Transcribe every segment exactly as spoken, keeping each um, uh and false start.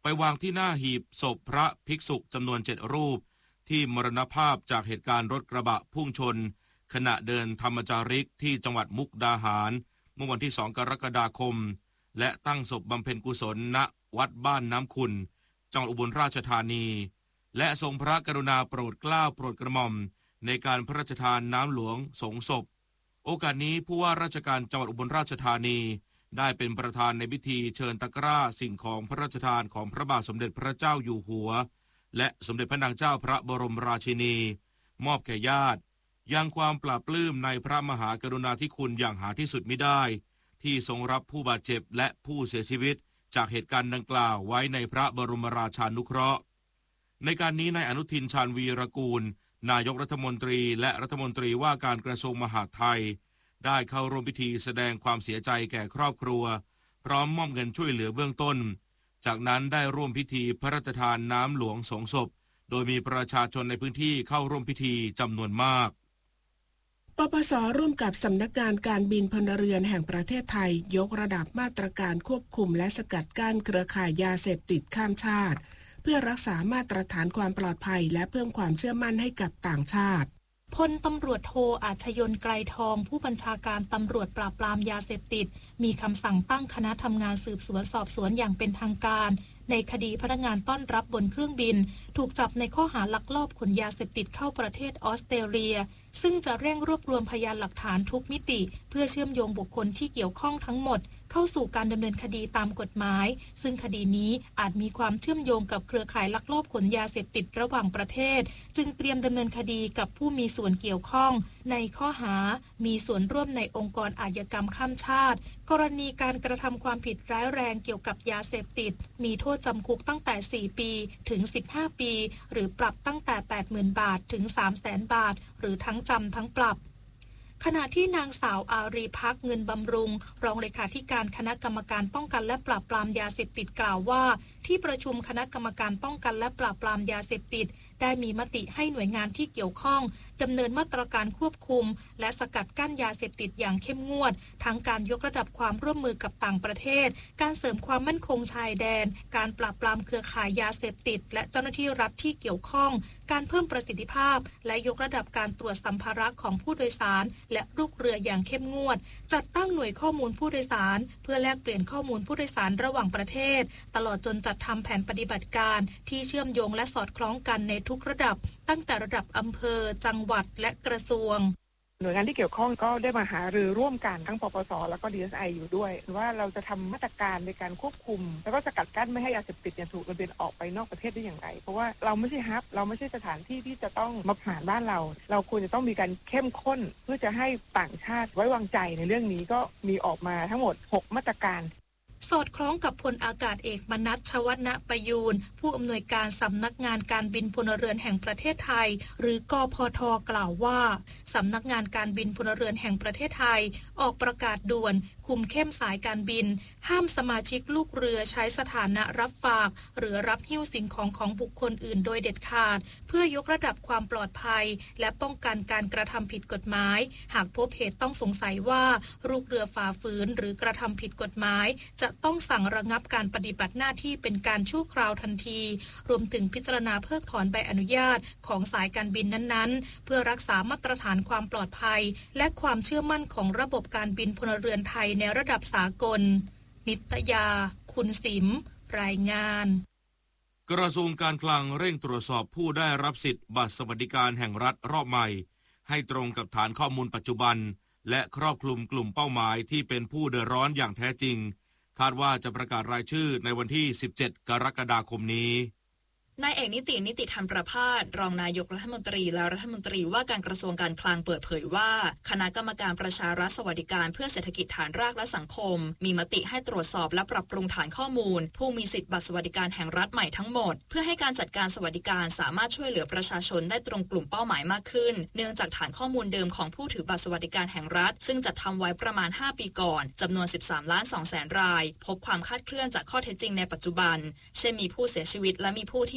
ไปวางที่หน้าหีบศพพระภิกษุจำนวนเจ็ดรูปที่มรณภาพจากเหตุการณ์รถกระบะพุ่งชนขณะเดินธรรมจาริกที่จังหวัดมุกดาหารเมื่อวันที่สองกรกฎาคมและตั้งศพบำเพ็ญกุศลณวัดบ้านน้ำขุ่นจังหวัดอุบลราชธานีและทรงพระกรุณาโปรดเกล้าโปรดกระหม่อมในการพระราชทานน้ำหลวงสงศพโอกาสนี้ผู้ว่าราชการจังหวัดอุบลราชธานีได้เป็นประธานในพิธีเชิญตะกร้าสิ่งของพระราชทานของพระบาทสมเด็จพระเจ้าอยู่หัวและสมเด็จพระนางเจ้าพระบรมราชินีมอบแก่ญาติยังความปลาบปลื้มในพระมหากรุณาธิคุณอย่างหาที่สุดมิได้ที่ทรงรับผู้บาดเจ็บและผู้เสียชีวิตจากเหตุการณ์ดังกล่าวไว้ในพระบรมราชานุเคราะห์ในการนี้นายอนุทินชาญวีรกูลนายกรัฐมนตรีและรัฐมนตรีว่าการกระทรวงมหาดไทยได้เข้าร่วมพิธีแสดงความเสียใจแก่ครอบครัวพร้อมมอบเงินช่วยเหลือเบื้องต้นจากนั้นได้ร่วมพิธีพระราชทานน้ำหลวงสงศพโดยมีประชาชนในพื้นที่เข้าร่วมพิธีจำนวนมากปปส.ร่วมกับสำนักงานการบินพลเรือนแห่งประเทศไทยยกระดับมาตรการควบคุมและสกัดกั้นเครือข่ายยาเสพติดข้ามชาติเพื่อรักษามาตรฐานความปลอดภัยและเพิ่มความเชื่อมั่นให้กับต่างชาติพลตำรวจโทอาชยนต์ไกรทองผู้บัญชาการตำรวจปราบปรามยาเสพติดมีคำสั่งตั้งคณะทำงานสืบสวนสอบสวนอย่างเป็นทางการในคดีพนักงานต้อนรับบนเครื่องบินถูกจับในข้อหาลักลอบขนยาเสพติดเข้าประเทศออสเตรเลียซึ่งจะเร่งรวบรวมพยานหลักฐานทุกมิติเพื่อเชื่อมโยงบุคคลที่เกี่ยวข้องทั้งหมดเข้าสู่การดำเนินคดีตามกฎหมายซึ่งคดีนี้อาจมีความเชื่อมโยงกับเครือข่ายลักลอบขนยาเสพติดระหว่างประเทศจึงเตรียมดำเนินคดีกับผู้มีส่วนเกี่ยวข้องในข้อหามีส่วนร่วมในองค์กรอาชญากรรมข้ามชาติกรณีการกระทำความผิดร้ายแรงเกี่ยวกับยาเสพติดมีโทษจำคุกตั้งแต่สี่ปีถึงสิบห้าปีหรือปรับตั้งแต่ แปดหมื่น บาทถึง สามแสน บาทหรือทั้งจำทั้งปรับขณะที่นางสาวอารีภักดิ์เงินบำรุงรองเลขาธิการคณะกรรมการป้องกันและปราบปรามยาเสพติดกล่าวว่าที่ประชุมคณะกรรมการป้องกันและปราบปรามยาเสพติดได้มีมติให้หน่วยงานที่เกี่ยวข้องดำเนินมาตรการควบคุมและสกัดกั้นยาเสพติดอย่างเข้มงวดทั้งการยกระดับความร่วมมือกับต่างประเทศการเสริมความมั่นคงชายแดนการปราบปรามเครือข่ายยาเสพติดและเจ้าหน้าที่รัฐที่เกี่ยวข้องการเพิ่มประสิทธิภาพและยกระดับการตรวจสัมภาระของผู้โดยสารและลูกเรืออย่างเข้มงวดจัดตั้งหน่วยข้อมูลผู้โดยสารเพื่อแลกเปลี่ยนข้อมูลผู้โดยสารระหว่างประเทศตลอดจนจัดทำแผนปฏิบัติการที่เชื่อมโยงและสอดคล้องกันในทุกระดับตั้งแต่ระดับอำเภอจังหวัดและกระทรวงหน่วยงานที่เกี่ยวข้องก็ได้มาหารือร่วมกันทั้งปปสแล้วก็ ดี เอส ไอ อยู่ด้วยว่าเราจะทำมาตรการในการควบคุมแล้วก็สกัดกั้นไม่ให้ยาเสพติดเนี่ยถูกระเบียนออกไปนอกประเทศได้อย่างไรเพราะว่าเราไม่ใช่ฮับเราไม่ใช่สถานที่ที่จะต้องมาผ่านบ้านเราเราควรจะต้องมีการเข้มข้นเพื่อจะให้ต่างชาติไว้วางใจในเรื่องนี้ก็มีออกมาทั้งหมดหกมาตรการสอดคล้องกับพลอากาศเอกมนัส ชวณประยูรผู้อำนวยการสำนักงานการบินพลเรือนแห่งประเทศไทยหรือกพท.กล่าวว่าสำนักงานการบินพลเรือนแห่งประเทศไทยออกประกาศด่วนคุมเข้มสายการบินห้ามสมาชิกลูกเรือใช้สถานะรับฝากหรือรับหิ้วสิ่งของของบุคคลอื่นโดยเด็ดขาดเพื่อยกระดับความปลอดภัยและป้องกันการกระทำผิดกฎหมายหากพบเหตุต้องสงสัยว่าลูกเรือฝ่าฝืนหรือกระทำผิดกฎหมายจะต้องสั่งระงับการปฏิบัติหน้าที่เป็นการชั่วคราวทันทีรวมถึงพิจารณาเพิกถอนใบอนุญาตของสายการบินนั้นๆเพื่อรักษามาตรฐานความปลอดภัยและความเชื่อมั่นของระบบการบินพลเรือนไทยในระดับสากลนิตยาคุณสิมรายงานกระทรวงการคลังเร่งตรวจสอบผู้ได้รับสิทธิ์บัตรสวัสดิการแห่งรัฐรอบใหม่ให้ตรงกับฐานข้อมูลปัจจุบันและครอบคลุมกลุ่มเป้าหมายที่เป็นผู้เดือดร้อนอย่างแท้จริงคาดว่าจะประกาศรายชื่อในวันที่สิบเจ็ดกรกฎาคมนี้นายเอกนิตินิติธรรมประภาสรองนายกรัฐมนตรีและรัฐมนตรีว่าการกระทรวงการคลังเปิดเผยว่าคณะกรรมการประชารัฐสวัสดิการเพื่อเศรษฐกิจฐานรากและสังคมมีมติให้ตรวจสอบและปรับปรุงฐานข้อมูลผู้มีสิทธิบัตรสวัสดิการแห่งรัฐใหม่ทั้งหมดเพื่อให้การจัดการสวัสดิการสามารถช่วยเหลือประชาชนได้ตรงกลุ่มเป้าหมายมากขึ้นเนื่องจากฐานข้อมูลเดิมของผู้ถือบัตรสวัสดิการแห่งรัฐซึ่งจัดทำไว้ประมาณห้าปีก่อนจำนวน สิบสามล้านสองแสน รายพบความคลาดเคลื่อนจากข้อเท็จจริงในปัจจุบันเช่นมีผู้เสียชีวิตและมีผู้ที่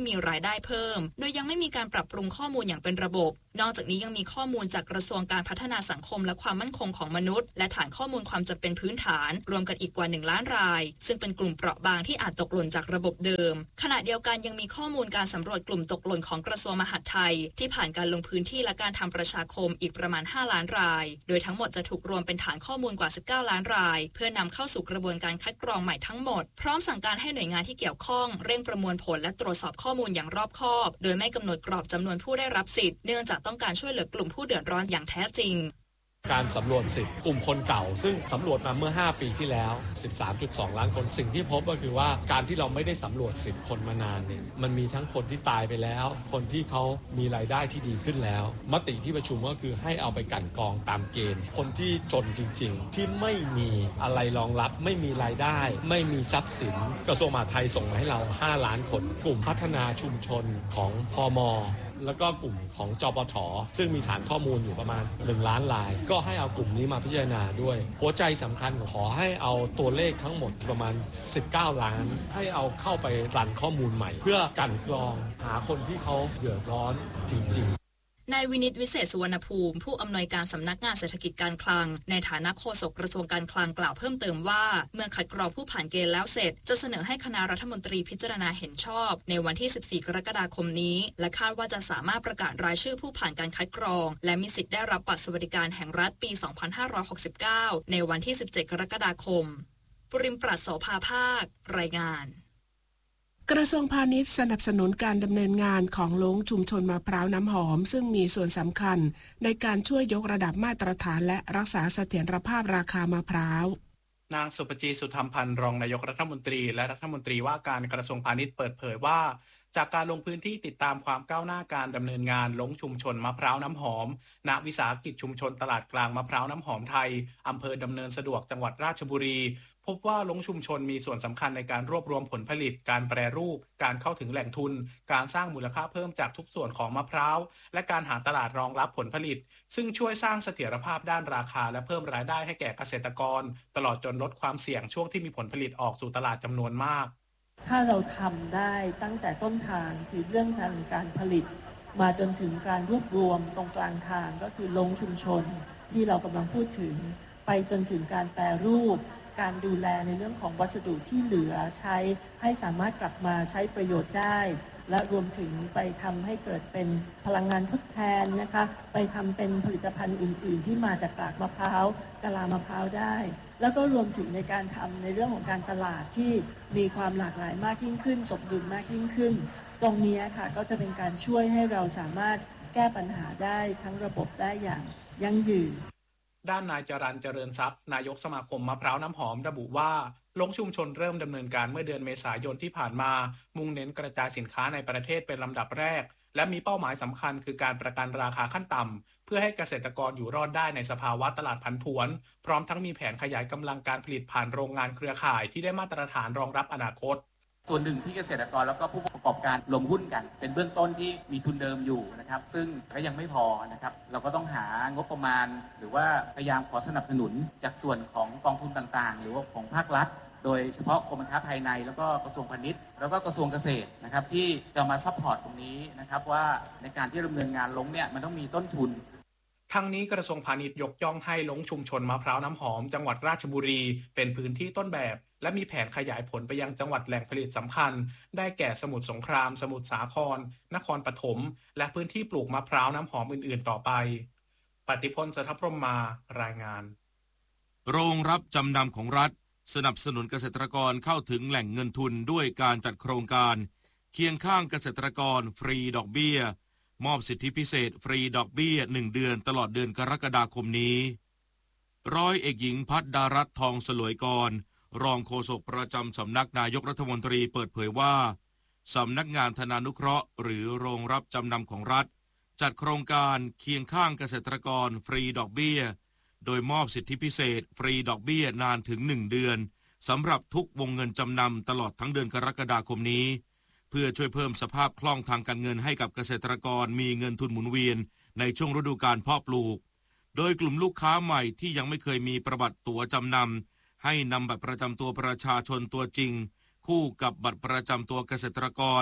มีรายได้เพิ่มโดยยังไม่มีการปรับปรุงข้อมูลอย่างเป็นระบบนอกจากนี้ยังมีข้อมูลจากกระทรวงการพัฒนาสังคมและความมั่นคงของมนุษย์และฐานข้อมูลความจำเป็นพื้นฐานรวมกันอีกกว่าหนึ่งล้านรายซึ่งเป็นกลุ่มเปราะบางที่อาจตกหล่นจากระบบเดิมขณะเดียวกันยังมีข้อมูลการสำรวจกลุ่มตกหล่นของกระทรวงมหาดไทยที่ผ่านการลงพื้นที่และการทำประชาคมอีกประมาณห้าล้านรายโดยทั้งหมดจะถูกรวมเป็นฐานข้อมูลกว่าสิบเก้าล้านรายเพื่อนำเข้าสู่กระบวนการคัดกรองใหม่ทั้งหมดพร้อมสั่งการให้หน่วยงานที่เกี่ยวข้องเร่งประมวลผลและตรวจสอบข้อมูลอย่างรอบคอบโดยไม่กำหนดกรอบจำนวนผู้ได้รับสิทธิ์เนื่องจากต้องการช่วยเหลือกลุ่มผู้เดือดร้อนอย่างแท้จริงการสำรวจสิทธิ์กลุ่มคนเก่าซึ่งสำรวจมาเมื่อห้าปีที่แล้ว สิบสามจุดสอง ล้านคนสิ่งที่พบก็คือว่าการที่เราไม่ได้สำรวจสิทธิ์คนมานานเนี่ยมันมีทั้งคนที่ตายไปแล้วคนที่เขามีรายได้ที่ดีขึ้นแล้วมติที่ประชุมก็คือให้เอาไปกั่นกรองตามเกณฑ์คนที่จนจริงๆที่ไม่มีอะไรรองรับไม่มีรายได้ไม่มีทรัพย์สินกระทรวงมหาดไทยส่งมาให้เราห้าล้านคนกลุ่มพัฒนาชุมชนของพม.แล้วก็กลุ่มของจปท.ซึ่งมีฐานข้อมูลอยู่ประมาณหนึ่งล้านรายก็ให้เอากลุ่มนี้มาพิจารณาด้วยหัวใจสำคัญขอให้เอาตัวเลขทั้งหมดประมาณสิบเก้าล้านให้เอาเข้าไปรันข้อมูลใหม่เพื่อกั่นกรองหาคนที่เขาเดือดร้อนจริงๆนายวินิตวิเศษสุวรรณภูมิผู้อำนวยการสำนักงานเศรษฐกิจการคลังในฐานะโฆษกกระทรวงการคลังกล่าวเพิ่มเติมว่าเมื่อคัดกรองผู้ผ่านเกณฑ์แล้วเสร็จจะเสนอให้คณะรัฐมนตรีพิจารณาเห็นชอบในวันที่สิบสี่กรกฎาคมนี้และคาดว่าจะสามารถประกาศรายชื่อผู้ผ่านการคัดกรองและมีสิทธิ์ได้รับบัตรสวัสดิการแห่งรัฐปีสองพันห้าร้อยหกสิบเก้าในวันที่สิบเจ็ดกรกฎาคมปริมปรัชโสภาภาครายงานกระทรวงพาณิชย์สนับสนุนการดำเนินงานของโรงชุมชนมะพร้าวน้ำหอมซึ่งมีส่วนสำคัญในการช่วยยกระดับมาตรฐานและรักษาเสถียรภาพราคามะพร้าวนางสุปจีสุธรรมพันธ์รองนายกรัฐมนตรีและรัฐมนตรีว่าการกระทรวงพาณิชย์เปิดเผยว่าจากการลงพื้นที่ติดตามความก้าวหน้าการดำเนินงานโรงชุมชนมะพร้าวน้ำหอมณวิสาหกิจชุมชนตลาดกลางมะพร้าวน้ำหอมไทยอำเภอดำเนินสะดวกจังหวัดราชบุรีพบว่าโรงชุมชนมีส่วนสำคัญในการรวบรวมผลผลิตการแปรรูปการเข้าถึงแหล่งทุนการสร้างมูลค่าเพิ่มจากทุกส่วนของมะพร้าวและการหาตลาดรองรับผลผลิตซึ่งช่วยสร้างเสถียรภาพด้านราคาและเพิ่มรายได้ให้แก่เกษตรกรตลอดจนลดความเสี่ยงช่วงที่มีผลผลิตออกสู่ตลาดจำนวนมากถ้าเราทำได้ตั้งแต่ต้นทางคือเรื่องทางการผลิตมาจนถึงการรวบรวมตรงกลางทางก็คือโรงชุมชนที่เรากำลังพูดถึงไปจนถึงการแปรรูปการดูแลในเรื่องของวัสดุที่เหลือใช้ให้สามารถกลับมาใช้ประโยชน์ได้และรวมถึงไปทำให้เกิดเป็นพลังงานทดแทนนะคะไปทำเป็นผลิตภัณฑ์อื่นๆที่มาจากกากมะพร้าวกะลามะพร้าวได้แล้วก็รวมถึงในการทำในเรื่องของการตลาดที่มีความหลากหลายมากยิ่งขึ้นสมดุลมากยิ่งขึ้นตรงนี้ค่ะก็จะเป็นการช่วยให้เราสามารถแก้ปัญหาได้ทั้งระบบได้อย่างยั่งยืนด้านนายจรัญเจริญทรัพย์นายกสมาคมมะพร้าวน้ำหอมระบุว่าโรงชุมชนเริ่มดำเนินการเมื่อเดือนเมษายนที่ผ่านมามุ่งเน้นกระจายสินค้าในประเทศเป็นลำดับแรกและมีเป้าหมายสำคัญคือการประกันราคาขั้นต่ำเพื่อให้เกษตรกรอยู่รอดได้ในสภาวะตลาดผันผวนพร้อมทั้งมีแผนขยายกำลังการผลิตผ่านโรงงานเครือข่ายที่ได้มาตรฐานรองรับอนาคตส่วนหนึ่งที่เกษตรกรแล้วก็ผู้ประกอบการลงหุ้นกันเป็นเบื้องต้นที่มีทุนเดิมอยู่นะครับซึ่งก็ยังไม่พอนะครับเราก็ต้องหางบประมาณหรือว่าพยายามขอสนับสนุนจากส่วนของกองทุนต่างๆหรือว่าของภาครัฐโดยเฉพาะกรมการค้าภายในแล้วก็กระทรวงพาณิชย์แล้วก็กระทรวงเกษตรนะครับที่จะมาซัพพอร์ตตรงนี้นะครับว่าในการที่ดำเนินงานลงเนี่ยมันต้องมีต้นทุนทั้งนี้กระทรวงพาณิชย์ยกย่องให้โรงชุมชนมะพร้าวน้ำหอมจังหวัดราชบุรีเป็นพื้นที่ต้นแบบและมีแผนขยายผลไปยังจังหวัดแหล่งผลิตสำคัญได้แก่สมุทรสงครามสมุทรสาครนครปฐมและพื้นที่ปลูกมะพร้าวน้ำหอมอื่นๆต่อไปปฏิพลสัทธพรหมารายงานโรงรับจำนำของรัฐสนับสนุนเกษตรกรเข้าถึงแหล่งเงินทุนด้วยการจัดโครงการเคียงข้างเกษตรกรฟรีดอกเบี้ยมอบสิทธิพิเศษฟรีดอกเบี้ยหนึ่งเดือนตลอดเดือนกรกฎาคมนี้ร้อยเอกหญิงพัฒดารัตน์ทองสลวยกรรองโฆษกประจำสำนักนายกรัฐมนตรีเปิดเผยว่าสำนักงานธนานุเคราะห์หรือโรงรับจำนำของรัฐจัดโครงการเคียงข้างเกษตรกรฟรีดอกเบี้ยโดยมอบสิทธิพิเศษฟรีดอกเบี้ยนานถึงหนึ่งเดือนสำหรับทุกวงเงินจำนำตลอดทั้งเดือนกรกฎาคมนี้เพื่อช่วยเพิ่มสภาพคล่องทางการเงินให้กับเกษตรกรมีเงินทุนหมุนเวียนในช่วงฤดูกาลเพาะปลูกโดยกลุ่มลูกค้าใหม่ที่ยังไม่เคยมีประวัติตั๋วจำนำให้นำบัตรประจำตัวประชาชนตัวจริงคู่กับบัตรประจำตัวเกษตรกร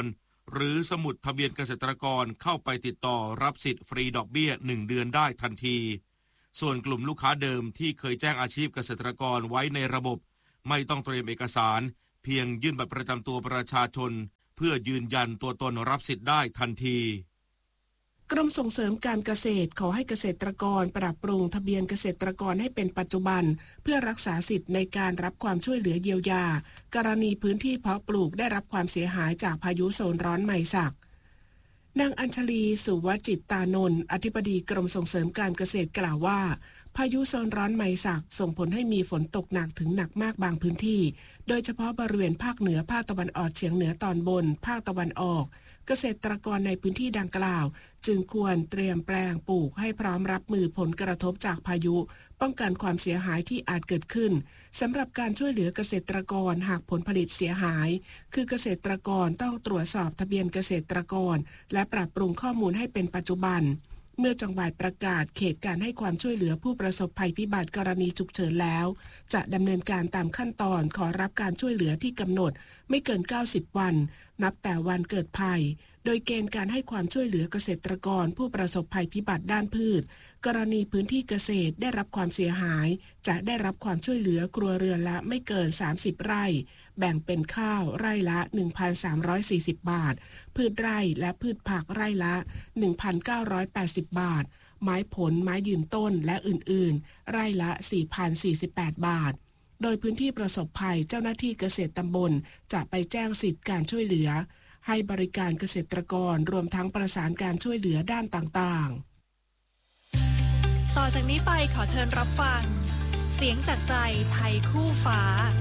หรือสมุดทะเบียนเกษตรกรเข้าไปติดต่อรับสิทธิ์ฟรีดอกเบี้ยหนึ่งเดือนได้ทันทีส่วนกลุ่มลูกค้าเดิมที่เคยแจ้งอาชีพเกษตรกรไว้ในระบบไม่ต้องเตรียมเอกสารเพียงยื่นบัตรประจำตัวประชาชนเพื่อยืนยันตัวตนรับสิทธิ์ได้ทันทีกรมส่งเสริมการเกษตรขอให้เกษตรกรปรับปรุงทะเบียนเกษตรกรให้เป็นปัจจุบันเพื่อรักษาสิทธิ์ในการรับความช่วยเหลือเยียวยากรณีพื้นที่เพาะปลูกได้รับความเสียหายจากพายุโซนร้อนไมซักนางอัญชลีสุวจิตตานนท์อธิบดีกรมส่งเสริมการเกษตรกล่าวว่าพายุโซนร้อนไมซักส่งผลให้มีฝนตกหนักถึงหนักมากบางพื้นที่โดยเฉพาะบริเวณภาคเหนือภาคตะวันออกเฉียงเหนือตอนบนภาคตะวันออกเกษตรกรในพื้นที่ดังกล่าวจึงควรเตรียมแปลงปลูกให้พร้อมรับมือผลกระทบจากพายุป้องกันความเสียหายที่อาจเกิดขึ้นสำหรับการช่วยเหลือเกษตรกรหากผลผลิตเสียหายคือเกษตรกรต้องตรวจสอบทะเบียนเกษตรกรและปรับปรุงข้อมูลให้เป็นปัจจุบันเมื่อจังหวัดประกาศเขตการให้ความช่วยเหลือผู้ประสบภัยพิบัติกรณีฉุกเฉินแล้วจะดำเนินการตามขั้นตอนขอรับการช่วยเหลือที่กำหนดไม่เกินเก้าสิบวันนับแต่วันเกิดภัยโดยเกณฑ์การให้ความช่วยเหลือเกษตรกรผู้ประสบภัยพิบัติด้านพืชกรณีพื้นที่เกษตรได้รับความเสียหายจะได้รับความช่วยเหลือครัวเรือนละไม่เกินสามสิบไร่แบ่งเป็นข้าวไร่ละ หนึ่งพันสามร้อยสี่สิบ บาทพืชไร่และพืชผักไร่ละ หนึ่งพันเก้าร้อยแปดสิบ บาทไม้ผลไม้ยืนต้นและอื่นๆไร่ละ สี่พันสี่สิบแปด บาทโดยพื้นที่ประสบภัยเจ้าหน้าที่เกษตรตำบลจะไปแจ้งสิทธิการช่วยเหลือให้บริการเกษตรกรรวมทั้งประสานการช่วยเหลือด้านต่างๆต่อจากนี้ไปขอเชิญรับฟังเสียงจากใจไทยคู่ฟ้า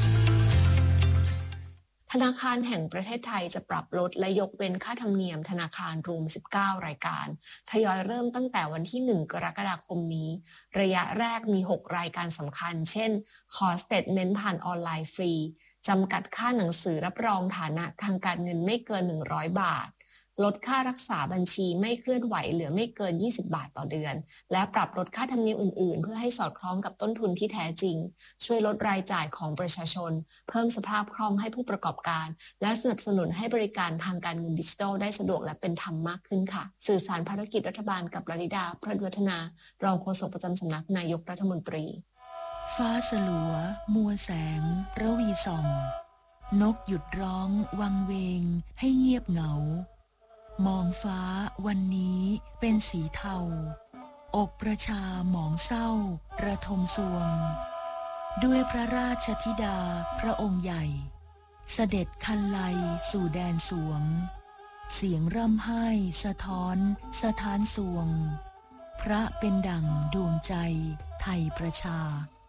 ธนาคารแห่งประเทศไทยจะปรับลดและยกเว้นค่าธรรมเนียมธนาคารรวมสิบเก้ารายการทยอยเริ่มตั้งแต่วันที่หนึ่งกรกฎาคมนี้ระยะแรกมีหกรายการสำคัญเช่นขอสเตทเมนต์ผ่านออนไลน์ฟรีจำกัดค่าหนังสือรับรองฐานะทางการเงินไม่เกินหนึ่งร้อยบาทลดค่ารักษาบัญชีไม่เคลื่อนไหวเหลือไม่เกินยี่สิบบาทต่อเดือนและปรับลดค่าธรรมเนียมอื่นๆเพื่อให้สอดคล้องกับต้นทุนที่แท้จริงช่วยลดรายจ่ายของประชาชนเพิ่มสภาพคล่องให้ผู้ประกอบการและสนับสนุนให้บริการทางการเงินดิจิทัลได้สะดวกและเป็นธรรมมากขึ้นค่ะสื่อสารภารกิจรัฐบาลกับลลิดา พระวัฒนารองโฆษกประจำสำนักนายกรัฐมนตรีฟ้าสลัวมัวแสงระวีส่องนกหยุดร้องวังเวงให้เงียบเหงามองฟ้าวันนี้เป็นสีเทาอกประชาหมองเศร้าระทมสวงด้วยพระราชธิดาพระองค์ใหญ่เสด็จคันไลสู่แดนสวงเสียงร่ำไห้สะท้อนสะท้านสวงพระเป็นดั่งดวงใจไทยประชา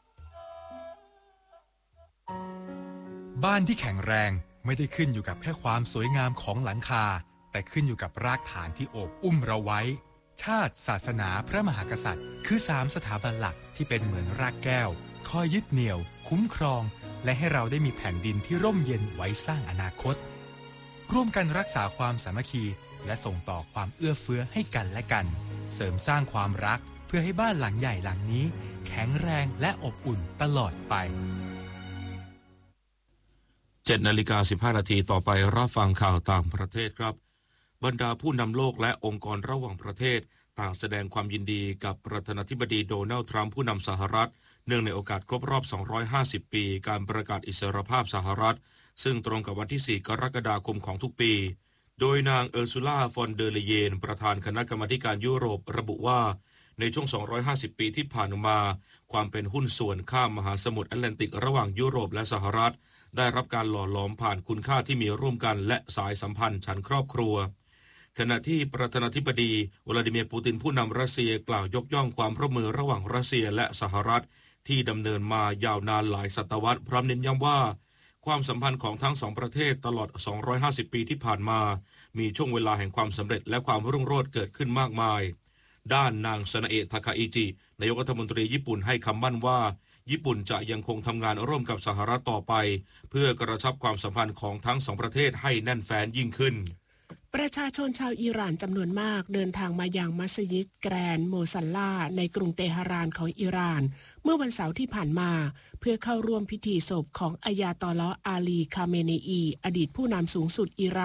บ้านที่แข็งแรงไม่ได้ขึ้นอยู่กับแค่ความสวยงามของหลังคาแต่ขึ้นอยู่กับรากฐานที่โอบอุ้มเราไว้ชาติศาสนาพระมหากษัตริย์คือสามสถาบันหลักที่เป็นเหมือนรากแก้วคอยยึดเหนี่ยวคุ้มครองและให้เราได้มีแผ่นดินที่ร่มเย็นไว้สร้างอนาคตร่วมกันรักษาความสามัคคีและส่งต่อความเอื้อเฟื้อให้กันและกันเสริมสร้างความรักเพื่อให้บ้านหลังใหญ่หลังนี้แข็งแรงและอบอุ่นตลอดไปเจ็ดนาฬิกาสิบห้านาทีต่อไปรับฟังข่าวต่างประเทศครับบรรดาผู้นำโลกและองค์กรระหว่างประเทศต่างแสดงความยินดีกับประธานาธิบดีโดนัลด์ทรัมป์ผู้นำสหรัฐเนื่องในโอกาสครบรอบสองร้อยห้าสิบปีการประกาศอิสรภาพสหรัฐซึ่งตรงกับวันที่สี่กรกฎาคมของทุกปีโดยนางเออร์ซูล่าฟอนเดอร์เลเยนประธานคณะกรรมาการยุโรประบุว่าในช่วงสองร้อยห้าสิบปีที่ผ่านมาความเป็นหุ้นส่วนข้ามมหาสมุทรแอตแลนติกระหว่างยุโรปและสหรัฐได้รับการหล่อหลอมผ่านคุณค่าที่มีร่วมกันและสายสัมพันธ์ชั้นครอบครัวขณะที่ประธานาธิบดีวลาดิเมียร์ปูตินผู้นำรัสเซียกล่าวยกย่องความร่วมมือระหว่างรัสเซียและสหรัฐที่ดำเนินมายาวนานหลายศตวรรษพร้อมเน้นย้ำว่าความสัมพันธ์ของทั้งสองประเทศตลอดสองร้อยห้าสิบปีที่ผ่านมามีช่วงเวลาแห่งความสำเร็จและความรุ่งโรจน์เกิดขึ้นมากมายด้านนางซานาเอะ ทาคาอิจินายกรัฐมนตรีญี่ปุ่นให้คำมั่นว่าญี่ปุ่นจะยังคงทำงานร่วมกับสหรัฐต่อไปเพื่อกระชับความสัมพันธ์ของทั้งสองประเทศให้แน่นแฟ้นยิ่งขึ้นประชาชนชาวอิหร่านจำนวนมากเดินทางมายังมัสยิดแกรนด์โมซัลลาในกรุงเตหะรานของอิหร่านเมื่อวันเสาร์ที่ผ่านมาเพื่อเข้าร่วมพิธีศพของอายาตอลลอฮ์อาลีคาเมเนอีอดีตผู้นำสูงสุดอิหร่าน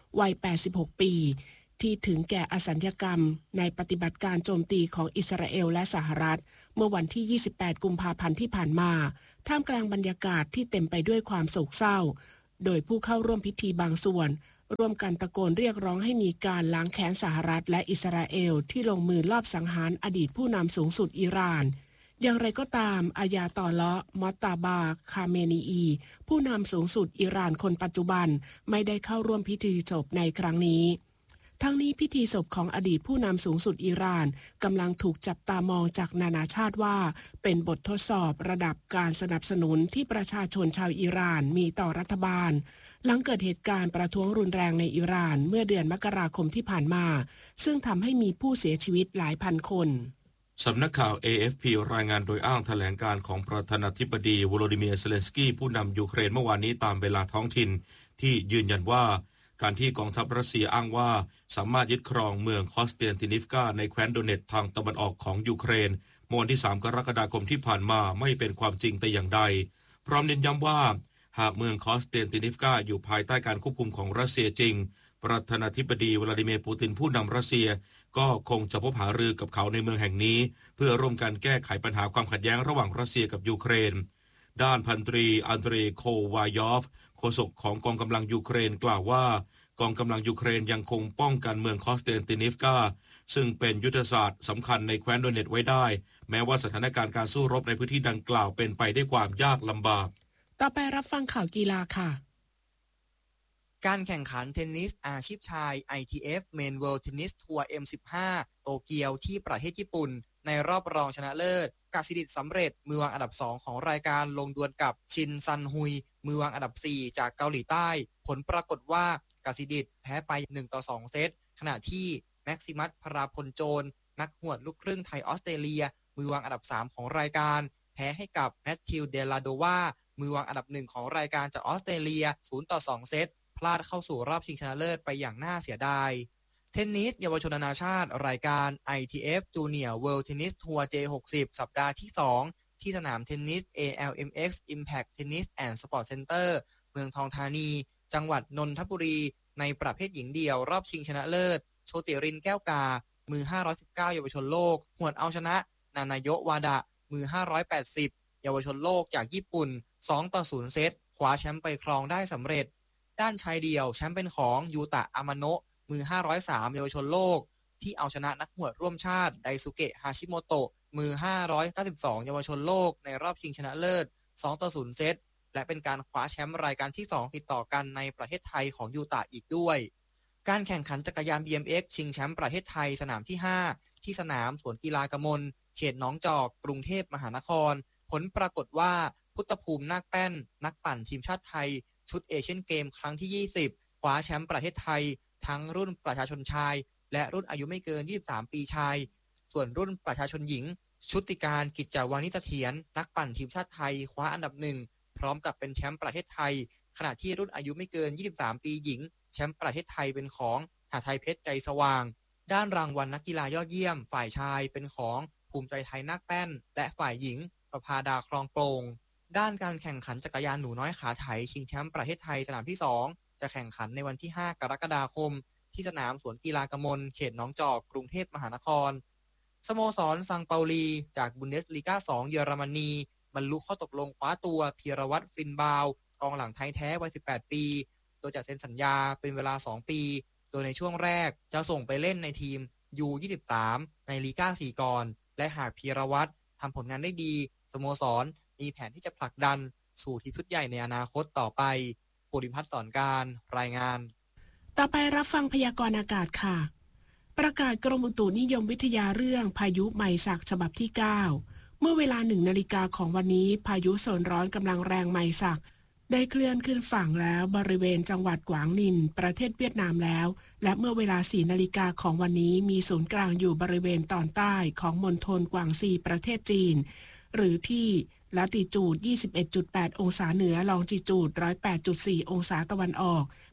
วัยแปดสิบหกปีที่ถึงแก่อสัญญกรรมในปฏิบัติการโจมตีของอิสราเอลและสหรัฐเมื่อวันที่ยี่สิบแปดกุมภาพันธ์ที่ผ่านมาท่ามกลางบรรยากาศที่เต็มไปด้วยความโศกเศร้าโดยผู้เข้าร่วมพิธีบางส่วนร่วมกันตะโกนเรียกร้องให้มีการล้างแค้นสหรัฐและอิสราเอลที่ลงมือลอบสังหารอดีตผู้นำสูงสุดอิหร่านอย่างไรก็ตามอายาตอเลาะห์มอตตาบาคาเมนีอีผู้นำสูงสุดอิหร่านคนปัจจุบันไม่ได้เข้าร่วมพิธีศพในครั้งนี้ทั้งนี้พิธีศพของอดีตผู้นำสูงสุดอิหร่านกำลังถูกจับตามองจากนานาชาติว่าเป็นบททดสอบระดับการสนับสนุนที่ประชาชนชาวอิหร่านมีต่อรัฐบาลหลังเกิดเหตุการณ์ประท้วงรุนแรงในอิหร่านเมื่อเดือนมกราคมที่ผ่านมาซึ่งทำให้มีผู้เสียชีวิตหลายพันคนสำนักข่าว เอ เอฟ พี รายงานโดยอ้างแถลงการของประธานาธิบดีโวโลดิเมียร์ เซเลนสกี้ผู้นำยูเครนเมื่อวานนี้ตามเวลาท้องถิ่นที่ยืนยันว่าการที่กองทัพรัสเซียอ้างว่าสามารถยึดครองเมืองคอสเตียนตินิฟกาในแคว้นโดเนตทางตะวันออกของยูเครนเมื่อวันที่สามกรกฎาคมที่ผ่านมาไม่เป็นความจริงแต่อย่างใดพร้อมเน้นย้ำว่าหากเมืองคอสเตียนตินิฟกาอยู่ภายใต้การควบคุมของรัสเซียจริงประธานาธิบดีวลาดิเมียร์ปูตินผู้นำรัสเซียก็คงจะพบหารือกับเขาในเมืองแห่งนี้เพื่อร่วมกันแก้ไขปัญหาความขัดแย้งระหว่างรัสเซียกับยูเครนด้านพันตรีอันเดรโควายอฟโฆษกของกองกำลังยูเครนกล่าวว่ากองกำลังยูเครนยังคงป้องกันเมืองคอสเตนตินิฟกาซึ่งเป็นยุทธศาสตร์สำคัญในแคว้นโดเนตไว้ได้แม้ว่าสถานการณ์การสู้รบในพื้นที่ดังกล่าวเป็นไปด้วยความยากลำบากต่อไปรับฟังข่าวกีฬาค่ะการแข่งขันเทนนิสอาชีพชาย ไอ ที เอฟ Men World Tennis Tour เอ็ม สิบห้า โตเกียวที่ประเทศญี่ปุ่นในรอบรองชนะเลิศกสิดิตสำเร็จมือวางอันดับสองของรายการลงดวลกับชินซันฮุยมือวางอันดับสี่จากเกาหลีใต้ผลปรากฏว่ากสิดิตแพ้ไปหนึ่งต่อสองเซตขณะที่แม็กซิมัสพราพลโจรนักหวดลูกครึ่งไทยออสเตรเลียมือวางอันดับสามของรายการแพ้ให้กับแมทธิวเดลาโดวามือวางอันดับหนึ่งของรายการจากออสเตรเลียศูนย์ต่อสองเซตพลาดเข้าสู่รอบชิงชนะเลิศไปอย่างน่าเสียดายเทนนิสเยาวชนนานาชาติรายการ ไอ ที เอฟ Junior World Tennis Tour เจ หกสิบ สัปดาห์ที่สองที่สนามเทนนิส เอ แอล เอ็ม เอ็กซ์ Impact Tennis and Sport Center เมืองทองธานีจังหวัดนนทบุรีในประเภทหญิงเดี่ยวรอบชิงชนะเลิศโชติรินแก้วกามือห้าร้อยสิบเก้าเยาวชนโลกหวดเอาชนะนานายโวาดะมือห้าร้อยแปดสิบเยาวชนโลกจากญี่ปุ่นสองต่อศูนย์เซตคว้าแชมป์ไปครองได้สำเร็จด้านชายเดี่ยวแชมป์เป็นของยูตะอามาโนะมือห้าร้อยสามเยาวชนโลกที่เอาชนะนักหวดร่วมชาติไดซุเกะฮาชิโมโตะมือห้าร้อยเก้าสิบสองเยาวชนโลกในรอบชิงชนะเลิศสองต่อศูนย์เซตและเป็นการคว้าแชมป์รายการที่สองติดต่อกันในประเทศไทยของยูตะอีกด้วยการแข่งขันจักรยาน บี เอ็ม เอ็กซ์ ชิงแชมป์ประเทศไทยสนามที่ห้าที่สนามสวนกีฬากมลเขตหนองจอกกรุงเทพมหานครผลปรากฏว่าพุทธภูมินาคแป้นนักปั่นทีมชาติไทยชุดเอเชียนเกมครั้งที่ยี่สิบคว้าแชมป์ประเทศไทยทั้งรุ่นประชาชนชายและรุ่นอายุไม่เกินยี่สิบสามปีชายส่วนรุ่นประชาชนหญิงชุติการกิจจาวานิเสถียรนักปั่นทีมชาติไทยคว้าอันดับหนึ่งพร้อมกับเป็นแชมป์ประเทศไทยขณะที่รุ่นอายุไม่เกินยี่สิบสามปีหญิงแชมป์ประเทศไทยเป็นของหาไทยเพชรใจสว่างด้านรางวัลนักกีฬายอดเยี่ยมฝ่ายชายเป็นของภูมิใจไทยนาคแป้นและฝ่ายหญิงประภาดาคลองโปร่งด้านการแข่งขันจักรยานหนูน้อยขาไถชิงแชมป์ประเทศไทยสนามที่สองจะแข่งขันในวันที่ห้ากรกฎาคมที่สนามสวนกีฬากมลเขตหนองจอกกรุงเทพมหานครสโมสรซังเปาลีจากบุนเดสลีกาสองเยอรมนีบรรลุข้อตกลงคว้าตัวพีรวัตรฟินบาวกองหลังไทยแท้วัยสิบแปดปีโดยจะเซ็นสัญญาเป็นเวลาสองปีโดยในช่วงแรกจะส่งไปเล่นในทีม ยู ยี่สิบสาม ในลีกาสี่ก่อนและหากพีรวัตรทำผลงานได้ดีสโมสรมีแผนที่จะผลักดันสู่ทีมชุดใหญ่ในอนาคตต่อไปปุริพัฒน์สอนการรายงานต่อไปรับฟังพยากรณ์อากาศค่ะประกาศกรมอุตุนิยมวิทยาเรื่องพายุไมซักฉบับที่เก้าเมื่อเวลาหนึ่งนาฬิกาของวันนี้พายุโซนร้อนกำลังแรงไมซักได้เคลื่อนขึ้นฝั่งแล้วบริเวณจังหวัดกวางนินประเทศเวียดนามแล้วและเมื่อเวลาสี่นาฬิกาของวันนี้มีศูนย์กลางอยู่บริเวณตอนใต้ของมณฑลกวางซีประเทศจีนหรือที่ละติจูด ยี่สิบเอ็ดจุดแปด องศาเหนือลองจิจูด หนึ่งร้อยแปดจุดสี่ องศาตะวันออก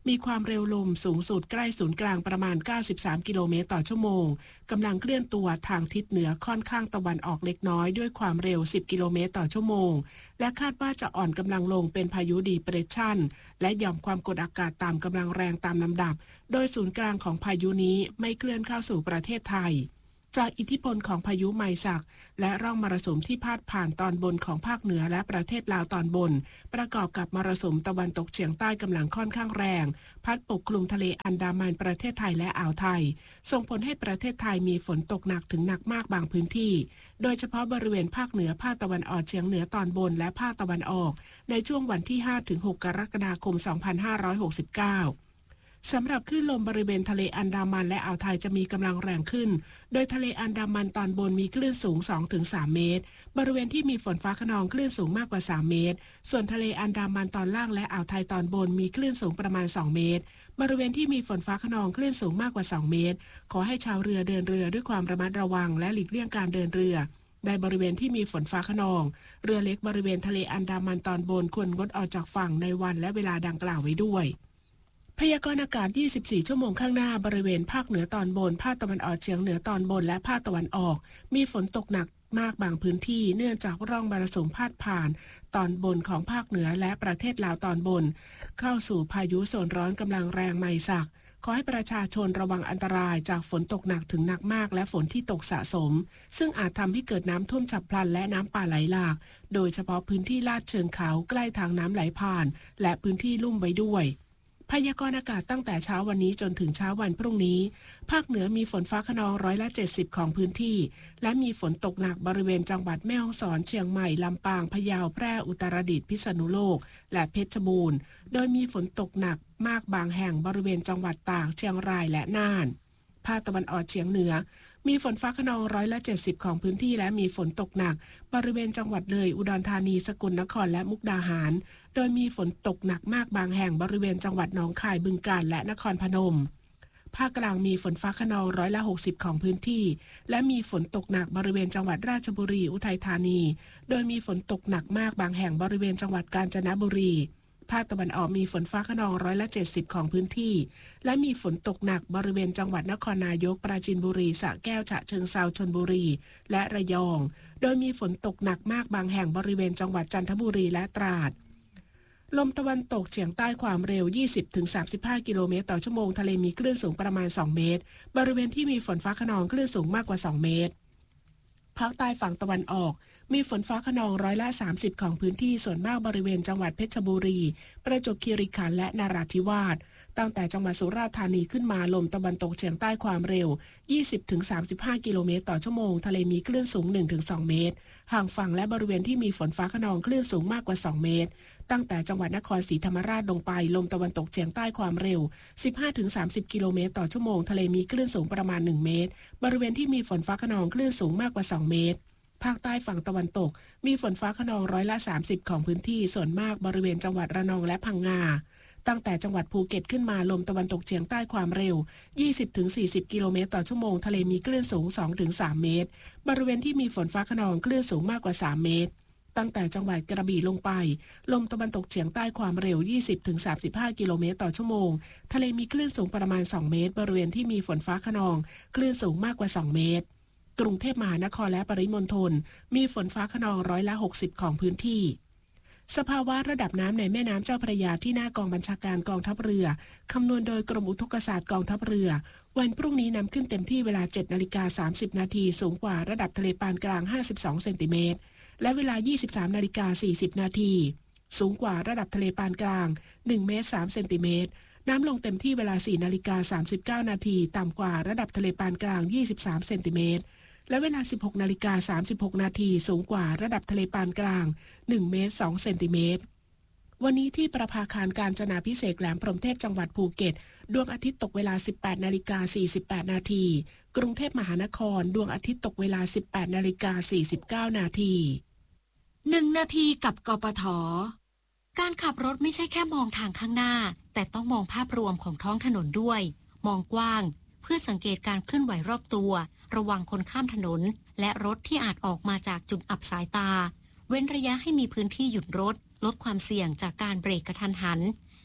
มีความเร็วลมสูงสุดใกล้ศูนย์กลางประมาณเก้าสิบสามกิโลเมตรต่อชั่วโมงกำลังเคลื่อนตัวทางทิศเหนือค่อนข้างตะวันออกเล็กน้อยด้วยความเร็วสิบกิโลเมตรต่อชั่วโมงและคาดว่าจะอ่อนกำลังลงเป็นพายุดีเปรสชั่นและหย่อมความกดอากาศต่ำกำลังแรงตามลำดับโดยศูนย์กลางของพายุนี้ไม่เคลื่อนเข้าสู่ประเทศไทยจากอิทธิพลของพายุไมซักและร่องมรสุมที่พาดผ่านตอนบนของภาคเหนือและประเทศลาวตอนบนประกอบกับมรสุมตะวันตกเฉียงใต้กำลังค่อนข้างแรงพัดปกคลุมทะเลอันดามันประเทศไทยและอ่าวไทยส่งผลให้ประเทศไทยมีฝนตกหนักถึงหนักมากบางพื้นที่โดยเฉพาะบริเวณภาคเหนือภาคตะวันออกเฉียงเหนือตอนบนและภาคตะวันออกในช่วงวันที่ ห้าถึงหก กรกฎาคม สองพันห้าร้อยหกสิบเก้าสำหรับคลื่นลมบริเวณทะเลอันดามันและอ่าวไทยจะมีกำลังแรงขึ้นโดยทะเลอันดามันตอนบนมีคลื่นสูง สองถึงสาม เมตรบริเวณที่มีฝนฟ้าคะนองคลื่นสูงมากกว่าสามเมตรส่วนทะเลอันดามันตอนล่างและอ่าวไทยตอนบนมีคลื่นสูงประมาณสองเมตรบริเวณที่มีฝนฟ้าคะนองคลื่นสูงมากกว่าสองเมตรขอให้ชาวเรือเดินเรือด้วยความระมัดระวังและหลีกเลี่ยงการเดินเรือในบริเวณที่มีฝนฟ้าคะนองเรือเล็กบริเวณทะเลอันดามันตอนบนควรงดออกจากฝั่งในวันและเวลาดังกล่าวไว้ด้วยพยากรณ์อากาศยี่สิบสี่ชั่วโมงข้างหน้าบริเวณภาคเหนือตอนบนภาคตะวันออกเฉียงเหนือตอนบนและภาคตะวันออกมีฝนตกหนักมากบางพื้นที่เนื่องจากร่องมรสุมพาดผ่านตอนบนของภาคเหนือและประเทศลาวตอนบนเข้าสู่พายุโซนร้อนกำลังแรงไมซักขอให้ประชาชนระวังอันตรายจากฝนตกหนักถึงหนักมากและฝนที่ตกสะสมซึ่งอาจทำให้เกิดน้ำท่วมฉับพลันและน้ำป่าไหลหลากโดยเฉพาะพื้นที่ลาดเชิงเขาใกล้ทางน้ำไหลผ่านและพื้นที่ลุ่มไว้ด้วยพยากรณ์อากาศตั้งแต่เช้าวันนี้จนถึงเช้าวันพรุ่งนี้ภาคเหนือมีฝนฟ้าคะนองร้อยละเจ็ดสิบของพื้นที่และมีฝนตกหนักบริเวณจังหวัดแม่ฮ่องสอนเชียงใหม่ลำปางพะเยาแพร่อุตรดิตถ์พิษณุโลกและเพชรบูรณ์โดยมีฝนตกหนักมากบางแห่งบริเวณจังหวัดตากเชียงรายและน่านภาคตะวันออกเฉียงเหนือมีฝนฟ้าคะนองร้อยละเจ็ดสิบของพื้นที่และมีฝนตกหนักบริเวณจังหวัดเลยอุดรธานีสกลนครและมุกดาหารโดยมีฝนตกหนักมากบางแห่งบริเวณจังหวัดหนองคายบึงกาฬและนครพนมภาคกลางมีฝนฟ้าคะนองร้อยละหกสิบของพื้นที่และมีฝนตกหนักบริเวณจังหวัดราชบุรีอุทัยธานีโดยมีฝนตกหนักมากบางแห่งบริเวณจังหวัดกาญจนบุรีภาคตะวันออกมีฝนฟ้าคะนองร้อยละเจ็ดสิบของพื้นที่และมีฝนตกหนักบริเวณจังหวัดนครนายกปราจีนบุรีสระแก้วฉะเชิงเทราชลบุรีและระยองโดยมีฝนตกหนักมากบางแห่งบริเวณจังหวัดจันทบุรีและตราดลมตะวันตกเฉียงใต้ความเร็ว ยี่สิบถึงสามสิบห้า กิโลเมตรต่อชั่วโมงทะเลมีคลื่นสูงประมาณสองเมตรบริเวณที่มีฝนฟ้าคะนองคลื่นสูงมากกว่าสองเมตรภาคใต้ฝั่งตะวันออกมีฝนฟ้าคะนองร้อยละสามสิบของพื้นที่ส่วนมากบริเวณจังหวัดเพชรบุรีประจวบคีรีขันธ์และนราธิวาสตั้งแต่จังหวัดสุราษฎร์ธานีขึ้นมาลมตะวันตกเฉียงใต้ความเร็ว ยี่สิบถึงสามสิบห้า กิโลเมตรต่อชั่วโมงทะเลมีคลื่นสูง หนึ่งถึงสอง เมตรห่างฝั่งและบริเวณที่มีฝนฟ้าคะนองคลื่นสูงมากกว่าสองเมตรตั้งแต่จังหวัดนครศรีธรรมราชลงไปลมตะวันตกเฉียงใต้ความเร็ว สิบห้าถึงสามสิบ กิโลเมตรต่อชั่วโมงทะเลมีคลื่นสูงประมาณหนึ่งเมตรบริเวณที่มีฝนฟ้าคะนองคลื่นสูงมากกว่าสองเมตรภาคใต้ฝั่งตะวันตกมีฝนฟ้าคะนองร้อยละสามสิบของพื้นที่ส่วนมากบริเวณจังหวัดระนองและพังงาตั้งแต่จังหวัดภูเก็ตขึ้นมาลมตะวันตกเฉียงใต้ความเร็ว ยี่สิบถึงสี่สิบ กิโลเมตรต่อชั่วโมงทะเลมีคลื่นสูง สองถึงสาม เมตรบริเวณที่มีฝนฟ้าคะนองคลื่นสูงมากกว่าสามเมตรตั้งแต่จังหวัดกระบี่ลงไปลมตะวันตกเฉียงใต้ความเร็ว ยี่สิบถึงสามสิบห้า กิโลเมตรต่อชั่วโมงทะเลมีคลื่นสูงประมาณสองเมตรบริเวณที่มีฝนฟ้าคะนองคลื่นสูงมากกว่าสองเมตรกรุงเทพมหานครและปริมณฑลมีฝนฟ้าคะนองร้อยละหกสิบของพื้นที่สภาวะระดับน้ำในแม่น้ำเจ้าพระยาที่หน้ากองบัญชาการกองทัพเรือคำนวณโดยกรมอุทกศาสตร์กองทัพเรือวันพรุ่งนี้น้ำขึ้นเต็มที่เวลา เจ็ดนาฬิกาสามสิบนาทีสูงกว่าระดับทะเลปานกลางห้าสิบสองเซนติเมตรและเวลา ยี่สิบสามนาฬิกาสี่สิบนาทีสูงกว่าระดับทะเลปานกลางหนึ่งเมตรสามเซนติเมตรน้ำลงเต็มที่เวลา สี่นาฬิกาสามสิบเก้านาทีต่ำกว่าระดับทะเลปานกลางยี่สิบสามเซนติเมตรและเวลา สิบหกนาฬิกาสามสิบหกนาทีสูงกว่าระดับทะเลปานกลางหนึ่งเมตรสองเซนติเมตรวันนี้ที่ประภาคารกาญจนาภิเษกแหลมพรหมเทพจังหวัดภูเก็ตดวงอาทิตย์ตกเวลา สิบแปดนาฬิกาสี่สิบแปดนาทีกรุงเทพมหานครดวงอาทิตย์ตกเวลา สิบแปดนาฬิกาสี่สิบเก้านาทีหนึ่งนาทีกับกปท.การขับรถไม่ใช่แค่มองทางข้างหน้าแต่ต้องมองภาพรวมของท้องถนนด้วยมองกว้างเพื่อสังเกตการเคลื่อนไหวรอบตัวระวังคนข้ามถนนและรถที่อาจออกมาจากจุดอับสายตาเว้นระยะให้มีพื้นที่หยุดรถลดความเสี่ยงจากการเบรกกระทันหัน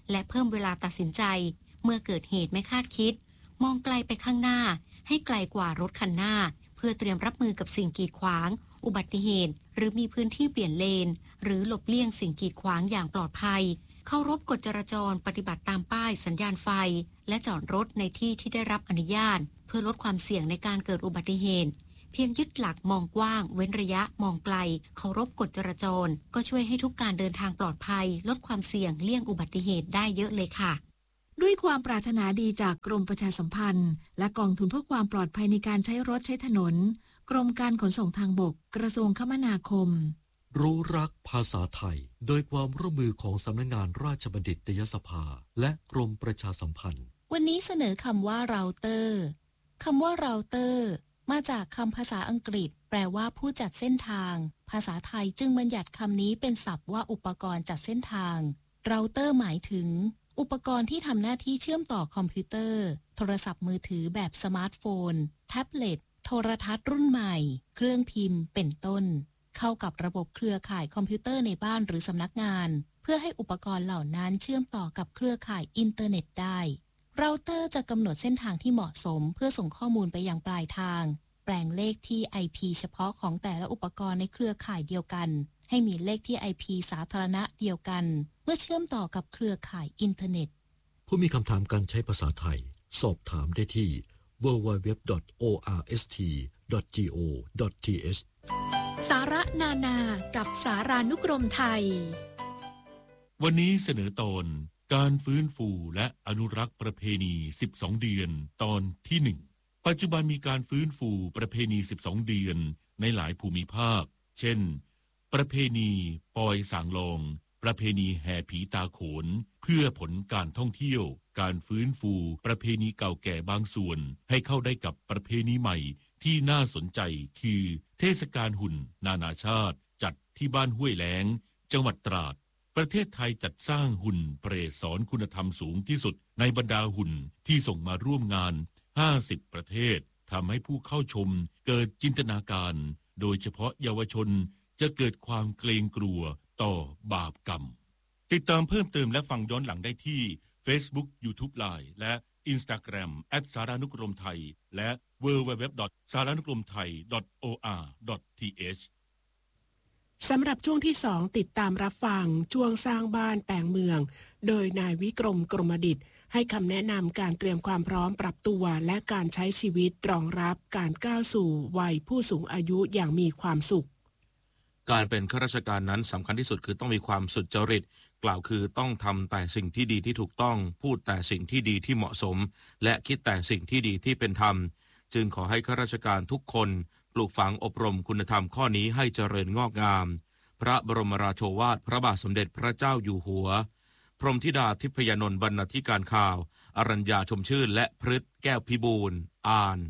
และเพิ่มเวลาตัดสินใจเมื่อเกิดเหตุไม่คาดคิดมองไกลไปข้างหน้าให้ไกลกว่ารถคันหน้าเพื่อเตรียมรับมือกับสิ่งกีดขวางอุบัติเหตุหรือมีพื้นที่เปลี่ยนเลนหรือหลบเลี่ยงสิ่งกีดขวางอย่างปลอดภัยเคารพกฎจราจรปฏิบัติตามป้ายสัญญาณไฟและจอดรถในที่ที่ได้รับอนุญาตเพื่อลดความเสี่ยงในการเกิดอุบัติเหตุเพียงยึดหลักมองกว้างเว้นระยะมองไกลเคารพกฎจราจรก็ช่วยให้ทุกการเดินทางปลอดภัยลดความเสี่ยงเลี่ยงอุบัติเหตุได้เยอะเลยค่ะด้วยความปรารถนาดีจากกรมประชาสัมพันธ์และกองทุนเพื่อความปลอดภัยในการใช้รถใช้ถนนกรมการขนส่งทางบกกระทรวงคมนาคมรู้รักภาษาไทยโดยความร่วมมือของสำนักงานราชบัณฑิตยสภาและกรมประชาสัมพันธ์วันนี้เสนอคำว่าเราเตอร์คำว่าเราเตอร์มาจากคำภาษาอังกฤษแปลว่าผู้จัดเส้นทางภาษาไทยจึงบัญญัติคำนี้เป็นศัพท์ว่าอุปกรณ์จัดเส้นทางเราเตอร์หมายถึงอุปกรณ์ที่ทำหน้าที่เชื่อมต่อคอมพิวเตอร์โทรศัพท์มือถือแบบสมาร์ทโฟนแท็บเล็ตโทรทัศน์รุ่นใหม่เครื่องพิมพ์เป็นต้นเข้ากับระบบเครือข่ายคอมพิวเตอร์ในบ้านหรือสำนักงานเพื่อให้อุปกรณ์เหล่านั้นเชื่อมต่อกับเครือข่ายอินเทอร์เน็ตได้เราเตอร์จะกำหนดเส้นทางที่เหมาะสมเพื่อส่งข้อมูลไปยังปลายทางแปลงเลขที่ ไอ พี เฉพาะของแต่ละอุปกรณ์ในเครือข่ายเดียวกันให้มีเลขที่ ไอ พี สาธารณะเดียวกันเมื่อเชื่อมต่อกับเครือข่ายอินเทอร์เน็ตผู้มีคำถามการใช้ภาษาไทยสอบถามได้ที่ ดับเบิลยู ดับเบิลยู ดับเบิลยู ดอท โอ อาร์ เอส ที ดอท จี โอ ดอท ที เอชสาระนานากับสารานุกรมไทยวันนี้เสนอตอนการฟื้นฟูและอนุรักษ์ประเพณีสิบสองเดือนตอนที่หนึ่งปัจจุบันมีการฟื้นฟูประเพณีสิบสองเดือนในหลายภูมิภาคเช่นประเพณีปอยสางลองประเพณีแห่ผีตาโขนเพื่อผลการท่องเที่ยวการฟื้นฟูประเพณีเก่าแก่บางส่วนให้เข้าได้กับประเพณีใหม่ที่น่าสนใจคือเทศกาลหุ่นนานาชาติจัดที่บ้านห้วยแล้งจังหวัดตราดประเทศไทยจัดสร้างหุ่นเปรตสอนคุณธรรมสูงที่สุดในบรรดาหุ่นที่ส่งมาร่วมงานห้าสิบประเทศทำให้ผู้เข้าชมเกิดจินตนาการโดยเฉพาะเยาวชนจะเกิดความเกรงกลัวต่อบาปกรรมติดตามเพิ่มเติมและฟังย้อนหลังได้ที่ Facebook YouTube Line และ Instagram แอท สารานุกรมไทยและ ดับเบิลยู ดับเบิลยู ดับเบิลยู ดอท สารานุกรมไทย ดอท โอ อาร์ ดอท ที เอชสำหรับช่วงที่สองติดตามรับฟังช่วงสร้างบ้านแปลงเมืองโดยนายวิกรมกรมดิษฐ์ให้คำแนะนำการเตรียมความพร้อมปรับตัวและการใช้ชีวิตรองรับการก้าวสู่วัยผู้สูงอายุอย่างมีความสุขการเป็นข้าราชการนั้นสำคัญที่สุดคือต้องมีความสุจริตกล่าวคือต้องทำแต่สิ่งที่ดีที่ถูกต้องพูดแต่สิ่งที่ดีที่เหมาะสมและคิดแต่สิ่งที่ดีที่เป็นธรรมจึงขอให้ข้าราชการทุกคนปลูกฝังอบรมคุณธรรมข้อนี้ให้เจริญงอกงามพระบรมราโชวาทพระบาทสมเด็จพระเจ้าอยู่หัวพรหมธิดาทิพยานนท์บรรณาธิการข่าวอรัญญาชมชื่นและพฤทธิ์แก้วพิบูลย์อ่าน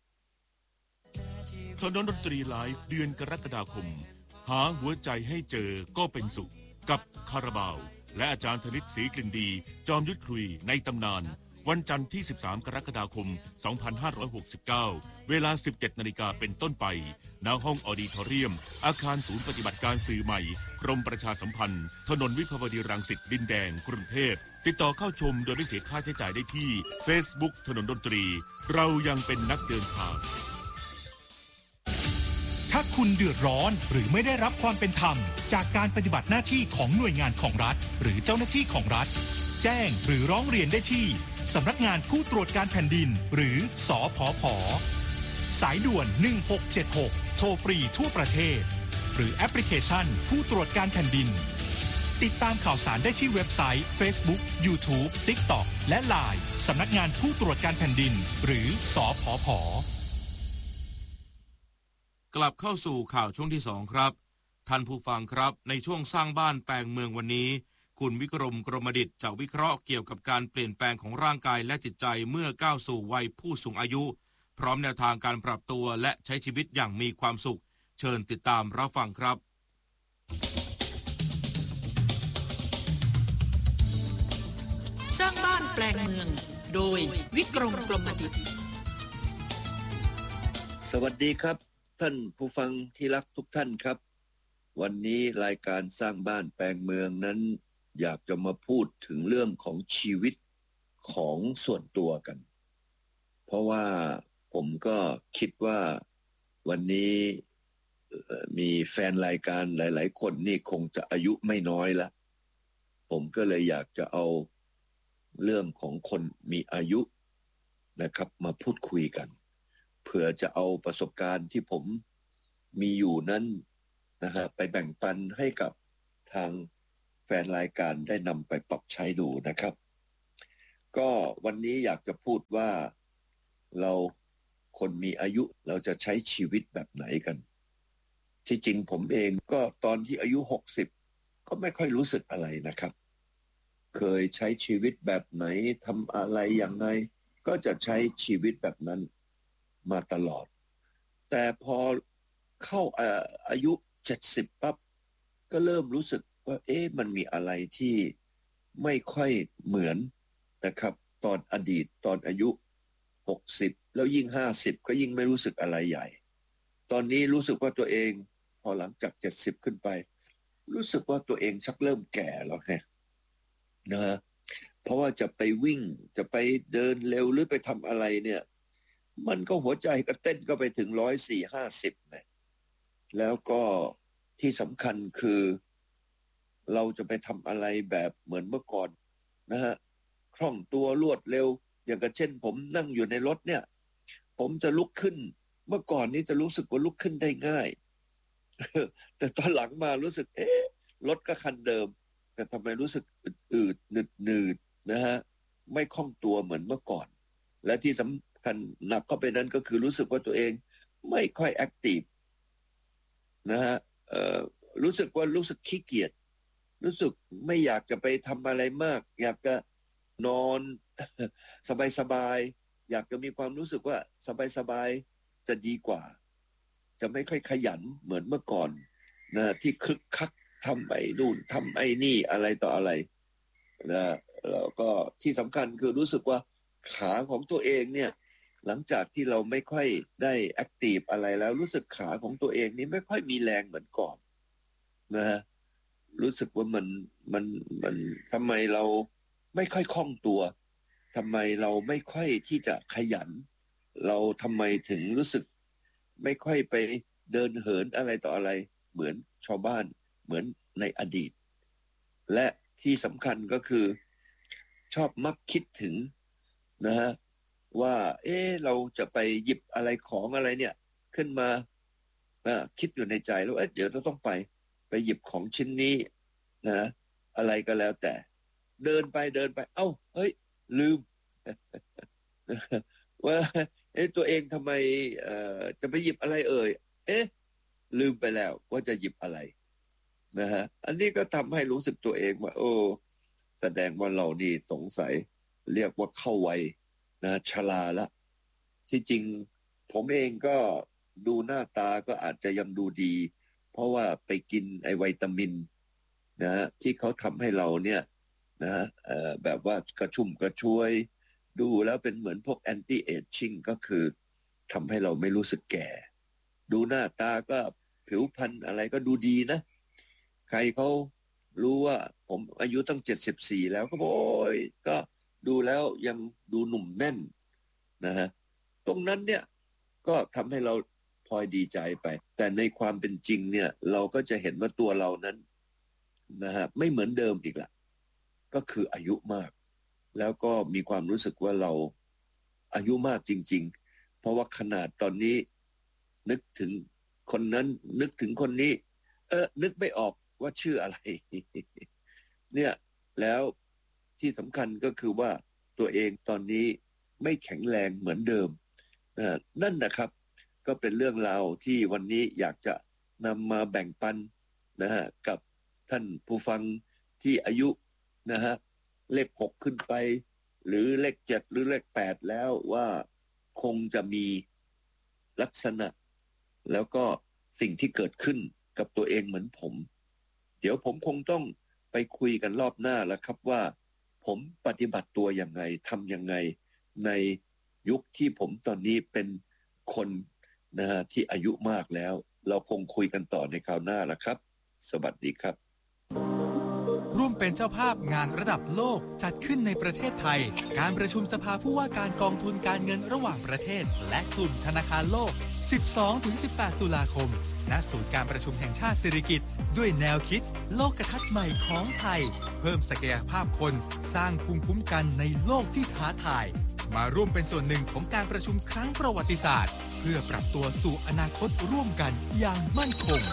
ถนนดนตรีไลฟ์เดือนกรกฎาคมหาหัวใจให้เจอก็เป็นสุขกับคาราบาวและอาจารย์ธนิตศรีกลิ่นดีจอมยุทธคุยในตำนานวันจันทร์ที่สิบสามกรกฎาคมสองพันห้าร้อยหกสิบเก้าเวลา สิบเจ็ดนาฬิกาเป็นต้นไปณห้องออดิทอเรียมอาคารศูนย์ปฏิบัติการสื่อใหม่กรมประชาสัมพันธ์ถนนวิภาวดีรังสิตดินแดงกรุงเทพติดต่อเข้าชมโดยไม่เสียค่าใช้จ่ายได้ที่ Facebook ถนนดนตรีเรายังเป็นนักเดินทางถ้าคุณเดือดร้อนหรือไม่ได้รับความเป็นธรรมจากการปฏิบัติหน้าที่ของหน่วยงานของรัฐหรือเจ้าหน้าที่ของรัฐแจ้งหรือร้องเรียนได้ที่สำนักงานผู้ตรวจการแผ่นดินหรือสผผ.สายด่วนหนึ่งหกเจ็ดหกโทรฟรีทั่วประเทศหรือแอปพลิเคชันผู้ตรวจการแผ่นดินติดตามข่าวสารได้ที่เว็บไซต์ Facebook YouTube TikTok และ ไลน์ สำนักงานผู้ตรวจการแผ่นดินหรือสผผ. กลับเข้าสู่ข่าวช่วงที่สองครับท่านผู้ฟังครับในช่วงสร้างบ้านแปลงเมืองวันนี้คุณวิกรมกรมดิษฐ์จะวิเคราะห์เกี่ยวกับการเปลี่ยนแปลงของร่างกายและจิตใจเมื่อก้าวสู่วัยผู้สูงอายุพร้อมแนวทางการปรับตัวและใช้ชีวิตอย่างมีความสุขเชิญติดตามรับฟังครับสร้างบ้านแปลงเมืองโดยวิกรมกรมดิษฐ์สวัสดีครับท่านผู้ฟังที่รักทุกท่านครับวันนี้รายการสร้างบ้านแปลงเมืองนั้นอยากจะมาพูดถึงเรื่องของชีวิตของส่วนตัวกันเพราะว่าผมก็คิดว่าวันนี้มีแฟนรายการหลายๆคนนี่คงจะอายุไม่น้อยละผมก็เลยอยากจะเอาเรื่องของคนมีอายุนะครับมาพูดคุยกันเพื่อจะเอาประสบการณ์ที่ผมมีอยู่นั้นนะฮะไปแบ่งปันให้กับทางแฟนรายการได้นำไปปรับใช้ดูนะครับก็วันนี้อยากจะพูดว่าเราคนมีอายุเราจะใช้ชีวิตแบบไหนกันที่จริงผมเองก็ตอนที่อายุหกสิบก็ไม่ค่อยรู้สึกอะไรนะครับเคยใช้ชีวิตแบบไหนทำอะไรอย่างไรก็จะใช้ชีวิตแบบนั้นมาตลอดแต่พอเข้าอายุเจ็ดสิบปั๊บก็เริ่มรู้สึกว่าเอ๊ะมันมีอะไรที่ไม่ค่อยเหมือนนะครับตอนอดีตตอนอายุหกสิบแล้วยิ่งห้าสิบก็ยิ่งไม่รู้สึกอะไรใหญ่ตอนนี้รู้สึกว่าตัวเองพอหลังจากเจ็ดสิบขึ้นไปรู้สึกว่าตัวเองชักเริ่มแก่แล้วไงนะฮะเพราะว่าจะไปวิ่งจะไปเดินเร็วหรือไปทำอะไรเนี่ยมันก็หัวใจก็เต้นก็ไปถึงร้อยสี่ห้าสิบเนี่ยแล้วก็ที่สำคัญคือเราจะไปทำอะไรแบบเหมือนเมื่อก่อนนะฮะคล่องตัวรวดเร็วอย่างกับเช่นผมนั่งอยู่ในรถเนี่ยผมจะลุกขึ้นเมื่อก่อนนี้จะรู้สึกว่าลุกขึ้นได้ง่ายแต่ตอนหลังมารู้สึกเอ๊ะรถก็คันเดิมแต่ทำไมรู้สึกอืดๆหนืดๆนะฮะไม่คล่องตัวเหมือนเมื่อก่อนและที่สำคัญหนักเข้าไปนั้นก็คือรู้สึกว่าตัวเองไม่ค่อยแอคทีฟนะฮะเอ่อรู้สึกว่ารู้สึกขี้เกียจรู้สึกไม่อยากจะไปทำอะไรมากอยากจะนอนสบายๆอยากจะมีความรู้สึกว่าสบายๆจะดีกว่าจะไม่ค่อยขยันเหมือนเมื่อก่อนนะที่คึกคักทำไอ้นู่นทำไอ้นี่อะไรต่ออะไรนะแล้วก็ที่สำคัญคือรู้สึกว่าขาของตัวเองเนี่ยหลังจากที่เราไม่ค่อยได้แอคทีฟอะไรแล้วรู้สึกขาของตัวเองนี่ไม่ค่อยมีแรงเหมือนก่อนนะฮะรู้สึกว่ามันมันมันทำไมเราไม่ค่อยคล่องตัวทำไมเราไม่ค่อยที่จะขยันเราทำไมถึงรู้สึกไม่ค่อยไปเดินเหินอะไรต่ออะไรเหมือนชาวบ้านเหมือนในอดีตและที่สำคัญก็คือชอบมักคิดถึงนะฮะว่าเอ๊ะเราจะไปหยิบอะไรของอะไรเนี่ยขึ้นมาคิดอยู่ในใจแล้วเอ๊ะเดี๋ยวเราต้องไปไปหยิบของชิ้นนี้นะอะไรก็แล้วแต่เดินไปเดินไปเอ้าเฮ้ยลืม ว่าเอ๊ะตัวเองทำไมเอ่อจะไปหยิบอะไรเอ่ยเอ๊ะลืมไปแล้วว่าจะหยิบอะไรนะฮะอันนี้ก็ทำให้รู้สึกตัวเองว่าโอ้แสดงว่าเรานี่สงสัยเรียกว่าเข้าวัยนะชราละที่จริงผมเองก็ดูหน้าตาก็อาจจะยังดูดีเพราะว่าไปกินไอวิตามินนะฮะที่เขาทำให้เราเนี่ยนะเอ่อแบบว่ากระชุ่มกระชวยดูแล้วเป็นเหมือนพวกแอนตี้เอจจิ้งก็คือทำให้เราไม่รู้สึกแก่ดูหน้าตาก็ผิวพรรณอะไรก็ดูดีนะใครเขารู้ว่าผมอายุตั้งเจ็ดสิบสี่แล้วก็บอกโอ้ยก็ดูแล้วยังดูหนุ่มแน่นนะฮะตรงนั้นเนี่ยก็ทำให้เราพลอยดีใจไปแต่ในความเป็นจริงเนี่ยเราก็จะเห็นว่าตัวเรานั้นนะฮะไม่เหมือนเดิมอีกละก็คืออายุมากแล้วก็มีความรู้สึกว่าเราอายุมากจริงๆเพราะว่าขนาดตอนนี้นึกถึงคนนั้นนึกถึงคนนี้เออนึกไม่ออกว่าชื่ออะไร เนี่ยแล้วที่สำคัญก็คือว่าตัวเองตอนนี้ไม่แข็งแรงเหมือนเดิมนะนั่นนะครับก็เป็นเรื่องราวที่วันนี้อยากจะนำมาแบ่งปันนะฮะกับท่านผู้ฟังที่อายุนะฮะเลขหกขึ้นไปหรือเลขเจ็ดหรือเลขแปดแล้วว่าคงจะมีลักษณะแล้วก็สิ่งที่เกิดขึ้นกับตัวเองเหมือนผมเดี๋ยวผมคงต้องไปคุยกันรอบหน้าแล้วครับว่าผมปฏิบัติตัวยังไงทำยังไงในยุคที่ผมตอนนี้เป็นคนนะฮะที่อายุมากแล้วเราคงคุยกันต่อในคราวหน้าแล้วครับสวัสดีครับร่วมเป็นเจ้าภาพงานระดับโลกจัดขึ้นในประเทศไทยการประชุมสภาผู้ว่าการกองทุนการเงินระหว่างประเทศและกลุ่มธนาคารโลก สิบสองถึงสิบแปด ตุลาคมณศูนย์การประชุมแห่งชาติสิริกิติ์ด้วยแนวคิดโลกทัศน์ใหม่ของไทยเพิ่มศักยภาพคนสร้างภูมิคุ้มกันในโลกที่ท้าทายมาร่วมเป็นส่วนหนึ่งของการประชุมครั้งประวัติศาสตร์เพื่อปรับตัวสู่อนาคตร่วมกันอย่างมั่นคง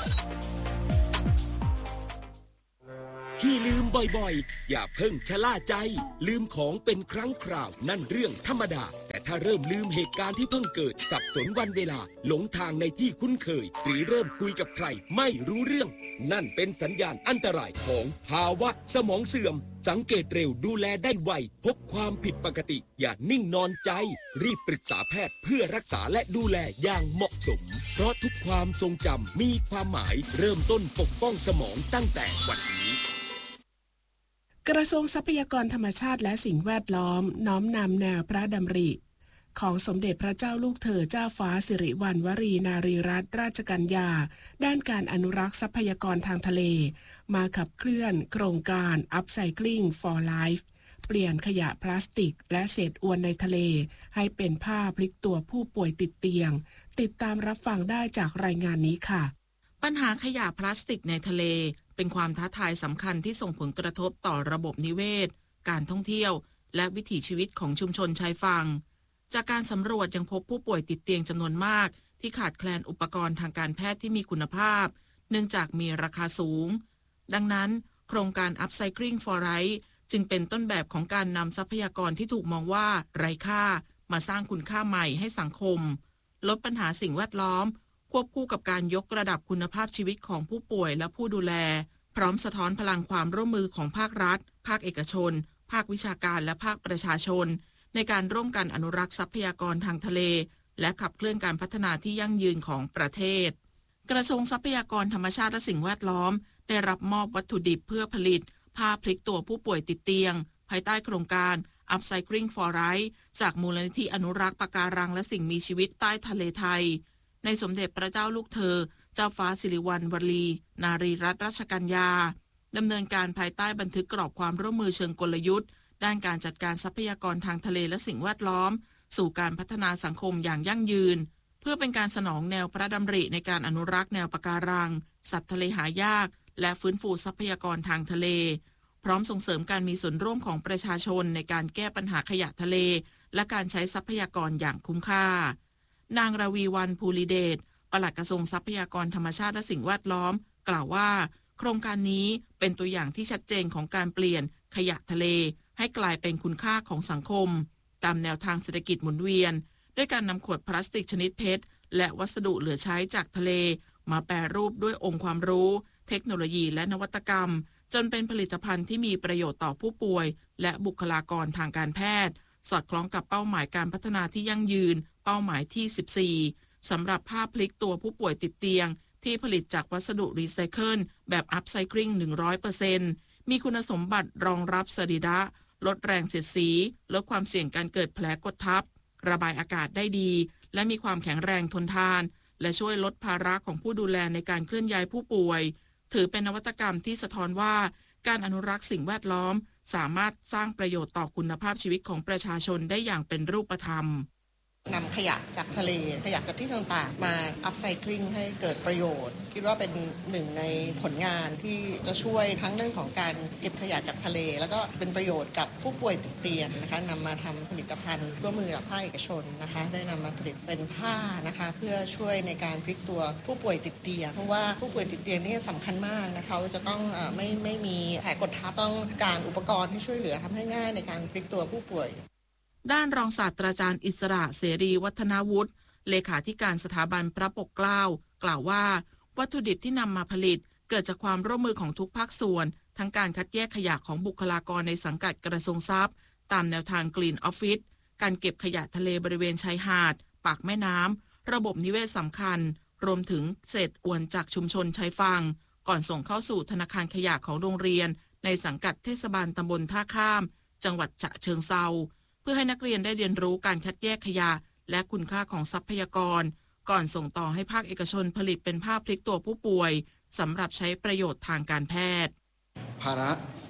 ที่ลืมบ่อยๆอย่าเพิ่งชะล่าใจลืมของเป็นครั้งคราวนั่นเรื่องธรรมดาแต่ถ้าเริ่มลืมเหตุการณ์ที่เพิ่งเกิดสับสนวันเวลาหลงทางในที่คุ้นเคยหรือเริ่มคุยกับใครไม่รู้เรื่องนั่นเป็นสัญญาณอันตรายของภาวะสมองเสื่อมสังเกตเร็วดูแลได้ไวพบความผิดปกติอย่านิ่งนอนใจรีบปรึกษาแพทย์เพื่อรักษาและดูแลอย่างเหมาะสมเพราะทุกความทรงจำมีความหมายเริ่มต้นปกป้องสมองตั้งแต่วันนี้กระทรวงทรัพยากรธรรมชาติและสิ่งแวดล้อมน้อมนำแนวพระดำริของสมเด็จพระเจ้าลูกเธอเจ้าฟ้าสิริวัณวรีนารีรัตนราชกัญญาด้านการอนุรักษ์ทรัพยากรทางทะเลมาขับเคลื่อนโครงการ Upcycling for Life เปลี่ยนขยะพลาสติกและเศษอวนในทะเลให้เป็นผ้าพลิกตัวผู้ป่วยติดเตียงติดตามรับฟังได้จากรายงานนี้ค่ะปัญหาขยะพลาสติกในทะเลเป็นความท้าทายสำคัญที่ส่งผลกระทบต่อระบบนิเวศการท่องเที่ยวและวิถีชีวิตของชุมชนชายฝั่งจากการสำรวจยังพบผู้ป่วยติดเตียงจำนวนมากที่ขาดแคลนอุปกรณ์ทางการแพทย์ที่มีคุณภาพเนื่องจากมีราคาสูงดังนั้นโครงการ Upcycling for Life จึงเป็นต้นแบบของการนำทรัพยากรที่ถูกมองว่าไร้ค่ามาสร้างคุณค่าใหม่ให้สังคมลดปัญหาสิ่งแวดล้อมควบคู่กับการยกระดับคุณภาพชีวิตของผู้ป่วยและผู้ดูแลพร้อมสะท้อนพลังความร่วมมือของภาครัฐภาคเอกชนภาควิชาการและภาคประชาชนในการร่วมกันอนุรักษ์ทรัพยากรทางทะเลและขับเคลื่อนการพัฒนาที่ยั่งยืนของประเทศกระทรวงทรัพยากรธรรมชาติและสิ่งแวดล้อมได้รับมอบวัตถุดิบเพื่อผลิตผ้าพลิกตัวผู้ป่วยติดเตียงภายใต้โครงการ Upcycling for Life จากมูลนิธิอนุรักษ์ปะการังและสิ่งมีชีวิตใต้ทะเลไทยในสมเด็จพระเจ้าลูกเธอเจ้าฟ้าสิริวัณวรีนารีรัตนราชกัญญาดำเนินการภายใต้บันทึกกรอบความร่วมมือเชิงกลยุทธ์ด้านการจัดการทรัพยากรทางทะเลและสิ่งแวดล้อมสู่การพัฒนาสังคมอย่างยั่งยืนเพื่อเป็นการสนองแนวพระดำริในการอนุรักษ์แนวปะการังสัตว์ทะเลหายากและฟื้นฟูทรัพยากรทางทะเลพร้อมส่งเสริมการมีส่วนร่วมของประชาชนในการแก้ปัญหาขยะทะเลและการใช้ทรัพยากรอย่างคุ้มค่านางราวีวรรณภูริเดชปลัดกระทรวงทรัพยากรธรรมชาติและสิ่งแวดล้อมกล่าวว่าโครงการนี้เป็นตัวอย่างที่ชัดเจนของการเปลี่ยนขยะทะเลให้กลายเป็นคุณค่าของสังคมตามแนวทางเศรษฐกิจหมุนเวียนด้วยการนำขวดพลาสติกชนิดเพชรและวัสดุเหลือใช้จากทะเลมาแปรรูปด้วยองค์ความรู้เทคโนโลยีและนวัตกรรมจนเป็นผลิตภัณฑ์ที่มีประโยชน์ต่อผู้ป่วยและบุคลากรทางการแพทย์สอดคล้องกับเป้าหมายการพัฒนาที่ยั่งยืนเป้าหมายที่สิบสี่สำหรับผ้าพลิกตัวผู้ป่วยติดเตียงที่ผลิตจากวัสดุรีไซเคิลแบบ Upcycling หนึ่งร้อยเปอร์เซ็นต์ มีคุณสมบัติรองรับสรีระลดแรงเสียดสีลดความเสี่ยงการเกิดแผลกดทับระบายอากาศได้ดีและมีความแข็งแรงทนทานและช่วยลดภาระของผู้ดูแลในการเคลื่อนย้ายผู้ป่วยถือเป็นนวัตกรรมที่สะท้อนว่าการอนุรักษ์สิ่งแวดล้อมสามารถสร้างประโยชน์ต่อคุณภาพชีวิตของประชาชนได้อย่างเป็นรูปธรรมนำขยะจากทะเลขยะจากที่ต่างๆมาอัพไซคลิงให้เกิดประโยชน์คิดว่าเป็นหนึ่งในผลงานที่จะช่วยทั้งเรื่องของการเก็บขยะจากทะเลแล้วก็เป็นประโยชน์กับผู้ป่วยติดเตียงนะคะนำมาทำผลิตภัณฑ์ร่วมมือกับภาคเอกชนนะคะได้นำมาผลิตเป็นผ้านะคะเพื่อช่วยในการพลิกตัวผู้ป่วยติดเตียงเพราะว่าผู้ป่วยติดเตียงนี่สำคัญมากนะคะจะต้องไม่ไม่มีแผลกดทับต้องการอุปกรณ์ที่ช่วยเหลือทำให้ง่ายในการพลิกตัวผู้ป่วยด้านรองศาสตราจารย์อิสระเสรีวัฒนาวุฒิเลขาธิการสถาบันพระปกเกล้ากล่าวว่าวัตถุดิบที่นำมาผลิตเกิดจากความร่วมมือของทุกภาคส่วนทั้งการคัดแยกขยะของบุคลากรในสังกัดกระทรวงทรัพย์ตามแนวทาง Green Office การเก็บขยะทะเลบริเวณชายหาดปากแม่น้ำระบบนิเวศสำคัญรวมถึงเศษอวนจากชุมชนชายฝั่งก่อนส่งเข้าสู่ธนาคารขยะของโรงเรียนในสังกัดเทศบาลตำบลท่าข้ามจังหวัดฉะเชิงเทราเพื่อให้นักเรียนได้เรียนรู้การคัดแยกขยะและคุณค่าของทรัพยากรก่อนส่งต่อให้ภาคเอกชนผลิตเป็นผ้าพลิกตัวผู้ป่วยสำหรับใช้ประโยชน์ทางการแพทย์ภาระ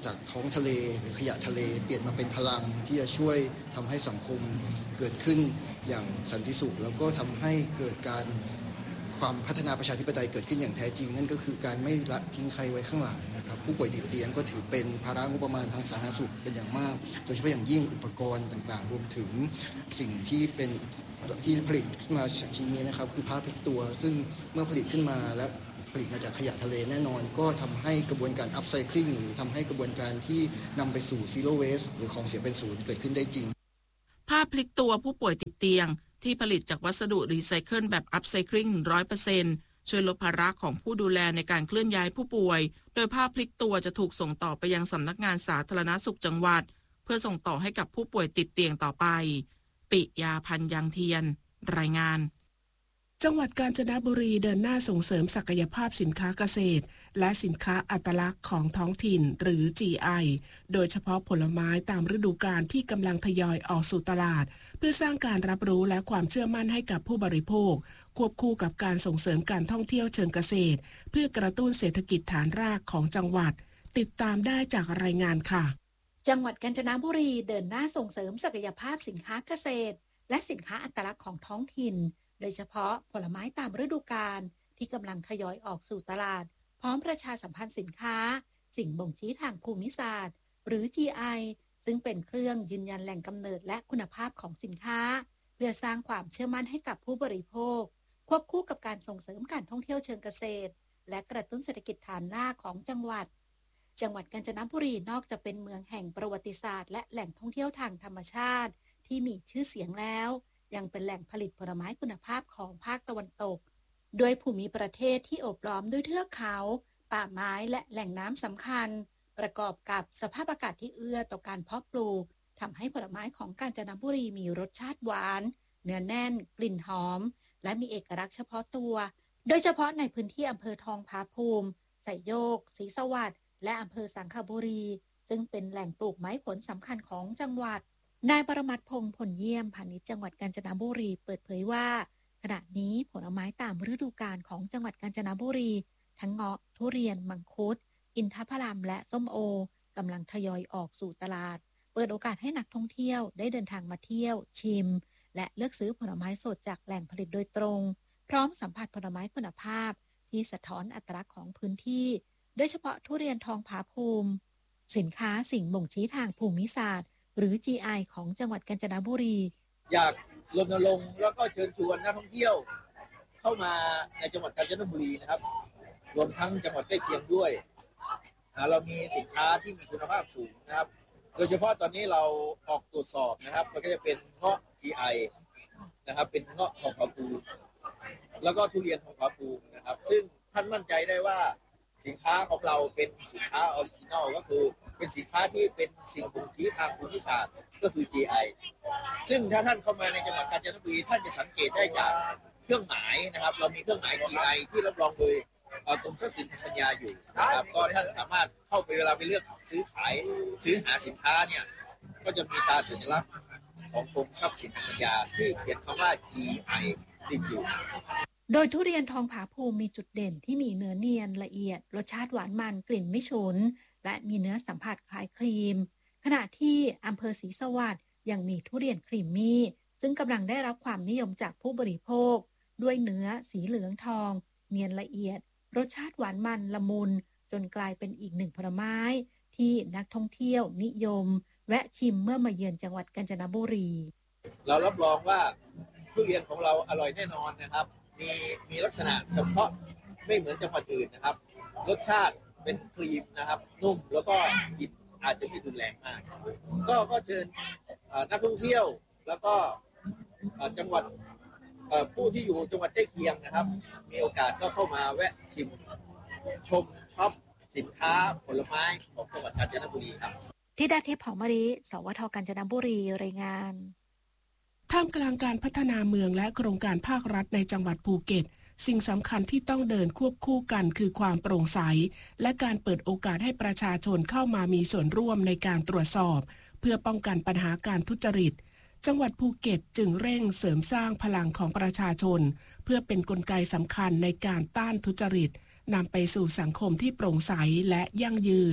จากท้องทะเลหรือขยะทะเลเปลี่ยนมาเป็นพลังที่จะช่วยทำให้สังคมเกิดขึ้นอย่างสันติสุขแล้วก็ทำให้เกิดการความพัฒนาประชาธิปไตยเกิดขึ้นอย่างแท้จริงนั่นก็คือการไม่ละทิ้งใครไว้ข้างหลังนะครับผู้ป่วยติดเตียงก็ถือเป็นภาระงบประมาณทางสาธารณสุขเป็นอย่างมากโดยเฉพาะอย่างยิ่งอุปกรณ์ต่างๆรวมถึงสิ่งที่เป็นที่ผลิตขึ้นมาชิ้นนี้นะครับคือผ้าพลิกตัวซึ่งเมื่อผลิตขึ้นมาและผลิตมาจากขยะทะเลแน่นอนก็ทำให้กระบวนการอัพไซคลิงหรือทำให้กระบวนการที่นำไปสู่ซีโร่เวสหรือของเสียเป็นศูนย์เกิดขึ้นได้จริงผ้าพลิกตัวผู้ป่วยติดเตียงที่ผลิตจากวัสดุรีไซเคิลแบบอัพไซคลิง หนึ่งร้อยเปอร์เซ็นต์ ช่วยลดภาระของผู้ดูแลในการเคลื่อนย้ายผู้ป่วยโดยผ้าพลิกตัวจะถูกส่งต่อไปยังสำนักงานสาธารณสุขจังหวัดเพื่อส่งต่อให้กับผู้ป่วยติดเตียงต่อไปปิยาพันธ์ยังเทียนรายงานจังหวัดกาญจนบุรีเดินหน้าส่งเสริมศักยภาพสินค้าเกษตรและสินค้าอัตลักษณ์ของท้องถิ่นหรือ จี ไอ โดยเฉพาะผลไม้ตามฤดูกาลที่กำลังทยอยออกสู่ตลาดเพื่อสร้างการรับรู้และความเชื่อมั่นให้กับผู้บริโภคควบคู่กับการส่งเสริมการท่องเที่ยวเชิงเกษตรเพื่อกระตุ้นเศรษฐกิจฐานรากของจังหวัดติดตามได้จากรายงานค่ะจังหวัดกาญจนบุรีเดินหน้าส่งเสริมศักยภาพสินค้าเกษตรและสินค้าอัตลักษณ์ของท้องถิ่นโดยเฉพาะผลไม้ตามฤดูกาลที่กำลังทยอยออกสู่ตลาดพร้อมประชาสัมพันธ์สินค้าสิ่งบ่งชี้ทางภูมิศาสตร์หรือ จี ไอ ซึ่งเป็นเครื่องยืนยันแหล่งกำเนิดและคุณภาพของสินค้าเพื่อสร้างความเชื่อมั่นให้กับผู้บริโภคควบคู่กับการส่งเสริมการท่องเที่ยวเชิงเกษตรและกระตุ้นเศรษฐกิจฐานรากของจังหวัดจังหวัดกาญจนบุรีนอกจากเป็นเมืองแห่งประวัติศาสตร์และแหล่งท่องเที่ยวทางธรรมชาติที่มีชื่อเสียงแล้วยังเป็นแหล่งผลิตผลไม้คุณภาพของภาคตะวันตกโดยภูมิประเทศที่โอบล้อมด้วยเทือกเขาป่าไม้และแหล่งน้ำสำคัญประกอบกับสภาพอากาศที่เอื้อต่อการเพาะปลูกทำให้ผลไม้ของกาญจนบุรีมีรสชาติหวานเนื้อแน่นกลิ่นหอมและมีเอกลักษณ์เฉพาะตัวโดยเฉพาะในพื้นที่อำเภอทองผาภูมิไสยโยกศรีสวัสดิ์และอำเภอสังขบุรีซึ่งเป็นแหล่งปลูกไม้ผลสำคัญของจังหวัดนายปรมัตถ์พงษ์ผลเยี่ยมพาณิชย์จังหวัดกาญจนบุรีเปิดเผยว่าขณะนี้ผลไม้ตามฤดูกาลของจังหวัดกาญจนบุรีทั้งเงาะทุเรียนมังคุดอินทผลัมและส้มโอกำลังทยอยออกสู่ตลาดเปิดโอกาสให้นักท่องเที่ยวได้เดินทางมาเที่ยวชิมและเลือกซื้อผลไม้สดจากแหล่งผลิตโดยตรงพร้อมสัมผัสผลไม้คุณภาพที่สะท้อนอัตลักษณ์ของพื้นที่โดยเฉพาะทุเรียนทองผาภูมิสินค้าสิ่งบ่งชี้ทางภูมิศาสตร์หรือ จี ไอ ของจังหวัดกาญจนบุรีอยากรณรงค์แล้วก็เชิญชวนนักท่องเที่ยวเข้ามาในจังหวัดกาญจนบุรีนะครับรวมทั้งจังหวัดใกล้เคียงด้วยเรามีสินค้าที่มีคุณภาพสูงนะครับโดยเฉพาะตอนนี้เราออกตรวจสอบนะครับมันก็จะเป็นเงาะ จี ไอ นะครับเป็นเงาะทองผาภูมิแล้วก็ทุเรียนทองผาภูมินะครับซึ่งท่านมั่นใจได้ว่าสินค้าของเราเป็นสินค้าออริจินัลก็คือเป็นสินค้าที่เป็นสิ่งบ่งชี้ทางภูมิศาสตร์ก็คือ จี ไอ ซึ่งถ้าท่านเข้ามาในจังหวัดกาญจนบุรีท่านจะสังเกตได้จากเครื่องหมายนะครับเรามีเครื่องหมาย จี ไอ ที่รับรองโดยกรมทรัพย์สินทางปัญญาอยู่นะครับก็ท่านสามารถเข้าไปเวลาไปเลือกซื้อขายซื้อหาสินค้าเนี่ยก็จะมีตราสัญลักษณ์ของกรมทรัพย์สินทางปัญญาที่เขียนคำว่า จี ไอ ติดอยู่โดยทุเรียนทองผาภูมิมีจุดเด่นที่มีเนื้อเนียนละเอียดรสชาติหวานมันกลิ่นไม่ฉุนและมีเนื้อสัมผัสคล้ายครีมขณะที่อำเภอศรีสวัสดิ์ยังมีทุเรียนครีมมี่ซึ่งกำลังได้รับความนิยมจากผู้บริโภคด้วยเนื้อสีเหลืองทองเนียนละเอียดรสชาติหวานมันละมุนจนกลายเป็นอีกหนึ่งผลไม้ที่นักท่องเที่ยวนิยมแวะชิมเมื่อมาเยือนจังหวัดกาญจนบุรีเรารับรองว่าทุเรียนของเราอร่อยแน่นอนนะครับมีมีลักษณะเฉพาะไม่เหมือนจังหวัดอื่นนะครับรสชาติเป็นครีมนะครับนุ่มแล้วก็กลิ่นอาจจะไม่รุนแรงมากก็ก็เชิญนักท่องเที่ยวแล้วก็จังหวัดผู้ที่อยู่จังหวัดใกล้เคียงนะครับมีโอกาสก็เข้ามาแวะชิมชมช็อปสินค้าผลไม้ของจังหวัดกาญจนบุรีครับที่ดาเทพของมริสวทกาญจนบุรีรายงานท่ามกลางการพัฒนาเมืองและโครงการภาครัฐในจังหวัดภูเก็ตสิ่งสำคัญที่ต้องเดินควบคู่กันคือความโปร่งใสและการเปิดโอกาสให้ประชาชนเข้ามามีส่วนร่วมในการตรวจสอบเพื่อป้องกันปัญหาการทุจริตจังหวัดภูเก็ตจึงเร่งเสริมสร้างพลังของประชาชนเพื่อเป็นกลไกสำคัญในการต้านทุจริตนำไปสู่สังคมที่โปร่งใสและยั่งยืน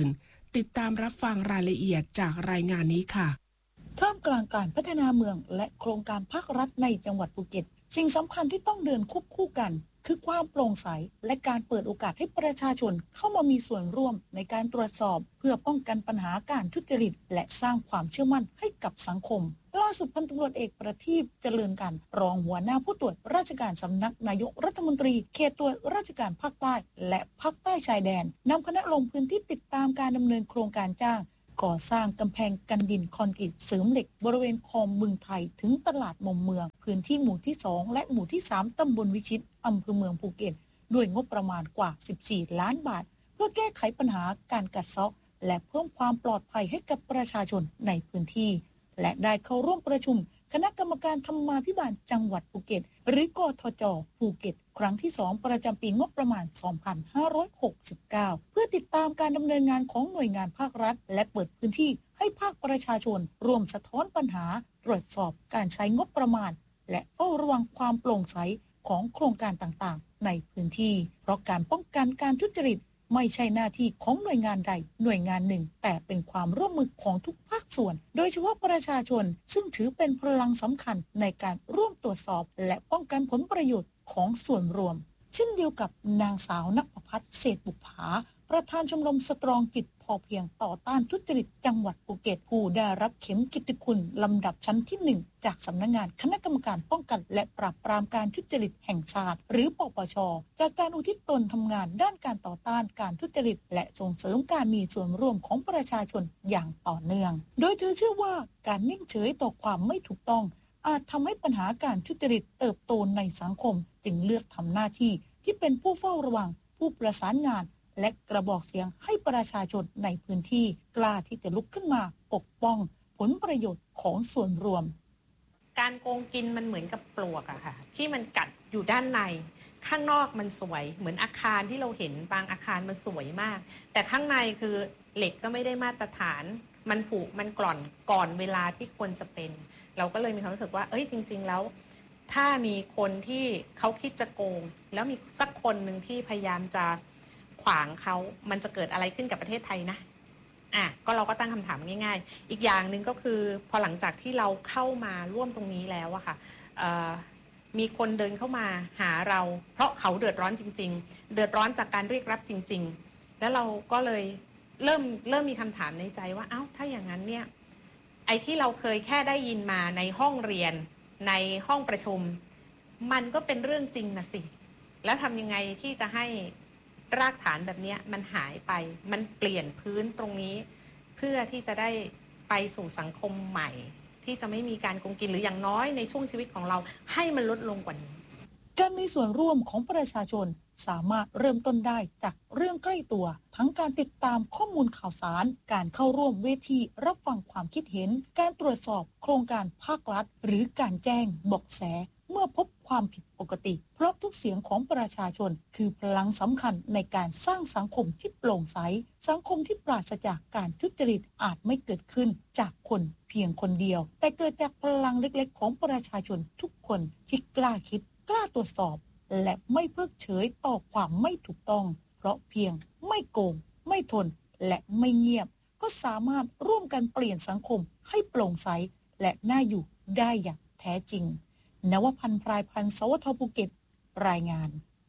ติดตามรับฟังรายละเอียดจากรายงานนี้ค่ะท่ามกลางการพัฒนาเมืองและโครงการภาครัฐในจังหวัดภูเก็ตสิ่งสำคัญที่ต้องเดินควบคู่กันคือความโปร่งใสและการเปิดโอกาสให้ประชาชนเข้ามามีส่วนร่วมในการตรวจสอบเพื่อป้องกันปัญหาการทุจริตและสร้างความเชื่อมั่นให้กับสังคมล่าสุดพันตำรวจเอกประทีปเจริญกันรองหัวหน้าผู้ตรวจราชการสำนักนายกรัฐมนตรีเขตตรวจราชการภาคใต้และภาคใต้ชายแดนนำคณะลงพื้นที่ติดตามการดำเนินโครงการจ้างก่อสร้างกำแพงกันดินคอนกรีตเสริมเหล็กบริเวณคลองบึงไทยถึงตลาดมุมเมืองพื้นที่หมู่ที่สองและหมู่ที่สามตำบลวิชิตอำเภอเมืองภูเก็ตด้วยงบประมาณกว่าสิบสี่ล้านบาทเพื่อแก้ไขปัญหาการกัดเซาะและเพิ่มความปลอดภัยให้กับประชาชนในพื้นที่และได้เข้าร่วมประชุมคณะกรรมการธรรมาภิบาลจังหวัดภูเก็ตหรือกทจ.ภูเก็ตครั้งที่สองประจำปีงบประมาณสองพันห้าร้อยหกสิบเก้าเพื่อติดตามการดำเนินงานของหน่วยงานภาครัฐและเปิดพื้นที่ให้ภาคประชาชนร่วมสะท้อนปัญหาตรวจสอบการใช้งบประมาณและเฝ้าระวังความโปร่งใสของโครงการต่างๆในพื้นที่เพราะการป้องกันการทุจริตไม่ใช่หน้าที่ของหน่วยงานใดหน่วยงานหนึ่งแต่เป็นความร่วมมือของทุกภาคส่วนโดยเฉพาะประชาชนซึ่งถือเป็นพลังสำคัญในการร่วมตรวจสอบและป้องกันผลประโยชน์ของส่วนรวมเช่นเดียวกับนางสาวณภพัฒน์เศรษฐบุภาประธานชมรมสตรองจิตพอเพียงต่อต้านทุจริตจังหวัดภูเก็ตผู้ได้รับเข็มกิตติคุณลำดับชั้นที่หนึ่งจากสำนักงานคณะกรรมการป้องกันและปราบปรามการทุจริตแห่งชาติหรือปปช.จากการอุทิศตนทำงานด้านการต่อต้านการทุจริตและส่งเสริมการมีส่วนร่วมของประชาชนอย่างต่อเนื่องโดยเธอเชื่อว่าการนิ่งเฉยต่อความไม่ถูกต้องอาจทำให้ปัญหาการทุจริตเติบโตในสังคมจึงเลือกทำหน้าที่ที่เป็นผู้เฝ้าระวังผู้ประสานงานและกระบอกเสียงให้ประชาชนในพื้นที่กล้าที่จะลุกขึ้นมาปกป้องผลประโยชน์ของส่วนรวมการโกงกินมันเหมือนกับปลวกอะค่ะที่มันกัดอยู่ด้านในข้างนอกมันสวยเหมือนอาคารที่เราเห็นบางอาคารมันสวยมากแต่ข้างในคือเหล็กก็ไม่ได้มาตรฐานมันผุมันกร่อนก่อนเวลาที่ควรจะเป็นเราก็เลยมีความรู้สึกว่าเอ้ยจริงๆแล้วถ้ามีคนที่เขาคิดจะโกงแล้วมีสักคนหนึ่งที่พยายามจะขวางเขามันจะเกิดอะไรขึ้นกับประเทศไทยนะอ่ะก็เราก็ตั้งคำถามง่ายๆอีกอย่างหนึ่งก็คือพอหลังจากที่เราเข้ามาร่วมตรงนี้แล้วอะค่ะมีคนเดินเข้ามาหาเราเพราะเขาเดือดร้อนจริงๆเดือดร้อนจากการเรียกรับจริงๆแล้วเราก็เลยเริ่มเริ่มมีคำถามในใจว่าเอ้าถ้าอย่างนั้นเนี่ยไอ้ที่เราเคยแค่ได้ยินมาในห้องเรียนในห้องประชุมมันก็เป็นเรื่องจริงนะสิแล้วทำยังไงที่จะให้รากฐานแบบนี้มันหายไปมันเปลี่ยนพื้นตรงนี้เพื่อที่จะได้ไปสู่สังคมใหม่ที่จะไม่มีการโกงกินหรืออย่างน้อยในช่วงชีวิตของเราให้มันลดลงกว่านี้การมีส่วนร่วมของประชาชนสามารถเริ่มต้นได้จากเรื่องใกล้ตัวทั้งการติดตามข้อมูลข่าวสารการเข้าร่วมเวทีรับฟังความคิดเห็นการตรวจสอบโครงการภาครัฐหรือการแจ้งเบาะแสเมื่อพบความผิดปกติเพราะทุกเสียงของประชาชนคือพลังสำคัญในการสร้างสังคมที่โปร่งใสสังคมที่ปราศจากการทุจริตอาจไม่เกิดขึ้นจากคนเพียงคนเดียวแต่เกิดจากพลังเล็กๆของประชาชนทุกคนที่กล้าคิดกล้าตรวจสอบและไม่เพิกเฉยต่อความไม่ถูกต้องเพราะเพียงไม่โกงไม่ทนและไม่เงียบก็สามารถร่วมกันเปลี่ยนสังคมให้โปร่งใสและน่าอยู่ได้อย่างแท้จริงนวพันธ์พรายพันธ์ สวท ภูเก็ตรายงาน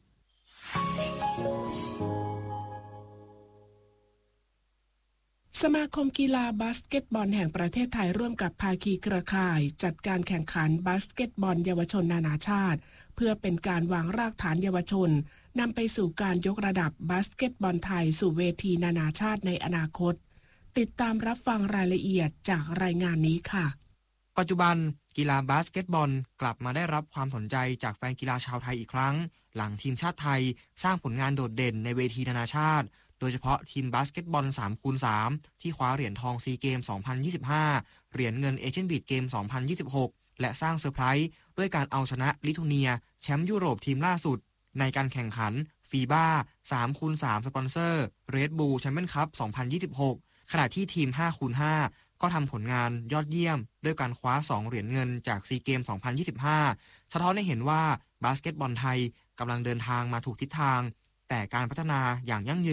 สมาคมกีฬาบาสเกตบอลแห่งประเทศไทยร่วมกับภาคีเครือข่ายจัดการแข่งขันบาสเกตบอลเยาวชนนานาชาติเพื่อเป็นการวางรากฐานเยาวชนนำไปสู่การยกระดับบาสเกตบอลไทยสู่เวทีนานาชาติในอนาคตติดตามรับฟังรายละเอียดจากรายงานนี้ค่ะปัจจุบันกีฬาบาสเกตบอลกลับมาได้รับความสนใจจากแฟนกีฬาชาวไทยอีกครั้งหลังทีมชาติไทยสร้างผลงานโดดเด่นในเวทีนานาชาติโดยเฉพาะทีมบาสเกตบอล สามคูณสาม ที่คว้าเหรียญทองซีเกม สองพันยี่สิบห้า เหรียญเงินเอเชียนบีชเกม สองพันยี่สิบหก และสร้างเซอร์ไพรส์ด้วยการเอาชนะลิทัวเนียแชมป์ยุโรปทีมล่าสุดในการแข่งขันฟีบ้า สามคูณสาม สปอนเซอร์เรดบูลแชมเปี้ยนคัพ สองพันยี่สิบหก ขณะที่ทีม ห้าคูณห้า ก็ทำผลงานยอดเยี่ยมด้วยการคว้าสองเหรียญเงินจากซีเกม สองพันยี่สิบห้า สะท้อนให้เห็นว่าบาสเกตบอลไทยกำลังเดินทางมาถูกทิศทางแต่การพัฒนาอย่างยั่งยืน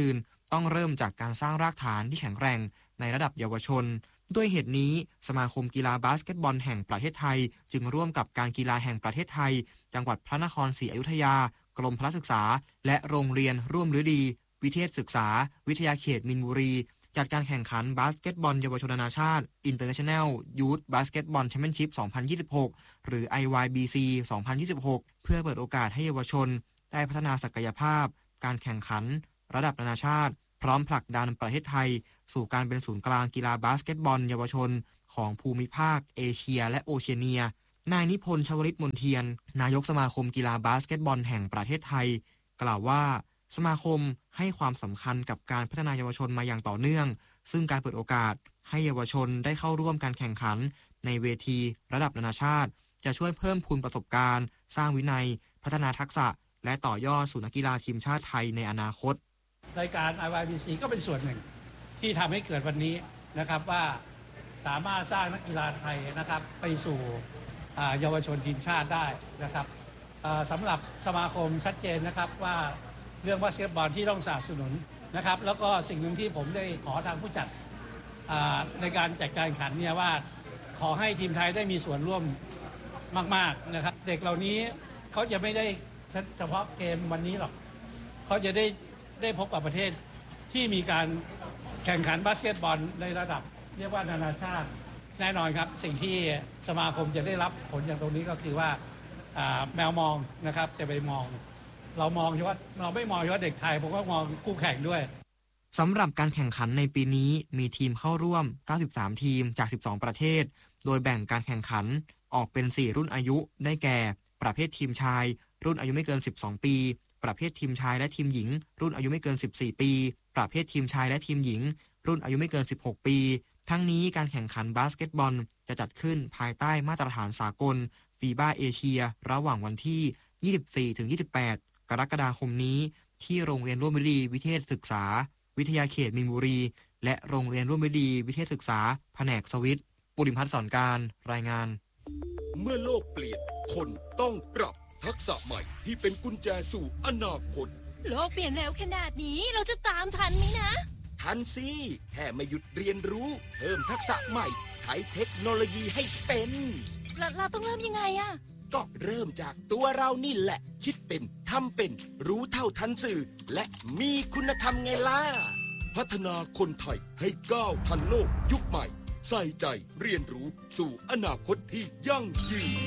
ต้องเริ่มจากการสร้างรากฐานที่แข็งแกร่งในระดับเยาวชนด้วยเหตุนี้สมาคมกีฬาบาสเกตบอลแห่งประเทศไทยจึงร่วมกับการกีฬาแห่งประเทศไทยจังหวัดพระนครศรีอยุธยากรมพละศึกษาและโรงเรียนร่วมฤดีวิเทศศึกษาวิทยาเขตมินบุรีจัดการแข่งขันบาสเกตบอลเยาวชนนานาชาติ International Youth Basketball Championship สองพันยี่สิบหกหรือ ไอ วาย บี ซี สองพันยี่สิบหกเพื่อเปิดโอกาสให้เยาวชนได้พัฒนาศักยภาพการแข่งขันระดับนานาชาติพร้อมผลักดันประเทศไทยสู่การเป็นศูนย์กลางกีฬาบาสเกตบอลเยาวชนของภูมิภาคเอเชียและโอเชียเนียนายนิพนธ์ชวลิตมนเทียนนายกสมาคมกีฬาบาสเกตบอลแห่งประเทศไทยกล่าวว่าสมาคมให้ความสำคัญกับการพัฒนาเยาวชนมาอย่างต่อเนื่องซึ่งการเปิดโอกาสให้เยาวชนได้เข้าร่วมการแข่งขันในเวทีระดับนานาชาติจะช่วยเพิ่มพูนประสบการณ์สร้างวินัยพัฒนาทักษะและต่อยอดสู่นักกีฬาทีมชาติไทยในอนาคตรายการ ไอ วาย บี ซี ก็เป็นส่วนหนึ่งที่ทำให้เกิดวันนี้นะครับว่าสามารถสร้างนักกีฬาไทยนะครับไปสู่เยาวชนทีมชาติได้นะครับสำหรับสมาคมชัดเจนนะครับว่าเรื่องบาสเกตบอลที่ต้องสนับสนุนนะครับแล้วก็สิ่งหนึ่งที่ผมได้ขอทางผู้จัดในการจัดการแข่งขันเนี่ยว่าขอให้ทีมไทยได้มีส่วนร่วมมากๆนะครับเด็กเหล่านี้เขาจะไม่ได้เฉพาะเกมวันนี้หรอกเขาจะได้ได้พบกับประเทศที่มีการแข่งขันบาสเกตบอลในระดับเรียกว่านานาชาติแน่นอนครับสิ่งที่สมาคมจะได้รับผลจากตรงนี้ก็คือว่าแมวมองนะครับจะไปมองเรามองเฉพาะเราไม่มองเฉพาะเด็กไทยผมก็มองคู่แข่งด้วยสำหรับการแข่งขันในปีนี้มีทีมเข้าร่วมเก้าสิบสามทีมจากสิบสองประเทศโดยแบ่งการแข่งขันออกเป็นสี่รุ่นอายุได้แก่ประเภททีมชายรุ่นอายุไม่เกินสิบสองปีประเภททีมชายและทีมหญิงรุ่นอายุไม่เกินสิบสี่ปีประเภททีมชายและทีมหญิงรุ่นอายุไม่เกินสิบหกปีทั้งนี้การแข่งขันบาสเกตบอลจะจัดขึ้นภายใต้มาตรฐานสากลฟีบาเอเชียระหว่างวันที่ ยี่สิบสี่ถึงยี่สิบแปด กรกฎาคมนี้ที่โรงเรียนร่วมฤดีวิเทศศึกษาวิทยาเขตมินบุรีและโรงเรียนร่วมฤดีวิเทศศึกษาแผนกสวิตปุริพัฒน์สอนการรายงานเมื่อโลกเปลี่ยนคนต้องปรับทักษะใหม่ที่เป็นกุญแจสู่อนาคตโลกเปลี่ยนเร็วขนาดนี้เราจะตามทันไหมนะทันสิแค่ไม่หยุดเรียนรู้เพิ่มทักษะใหม่ใช้เทคโนโลยีให้เป็นเราเราต้องเริ่มยังไงอะก็เริ่มจากตัวเรานี่แหละคิดเป็นทำเป็นรู้เท่าทันสื่อและมีคุณธรรมไงล่ะพัฒนาคนไทยให้ก้าวทันโลกยุคใหม่ใส่ใจเรียนรู้สู่อนาคตที่ยั่งยืน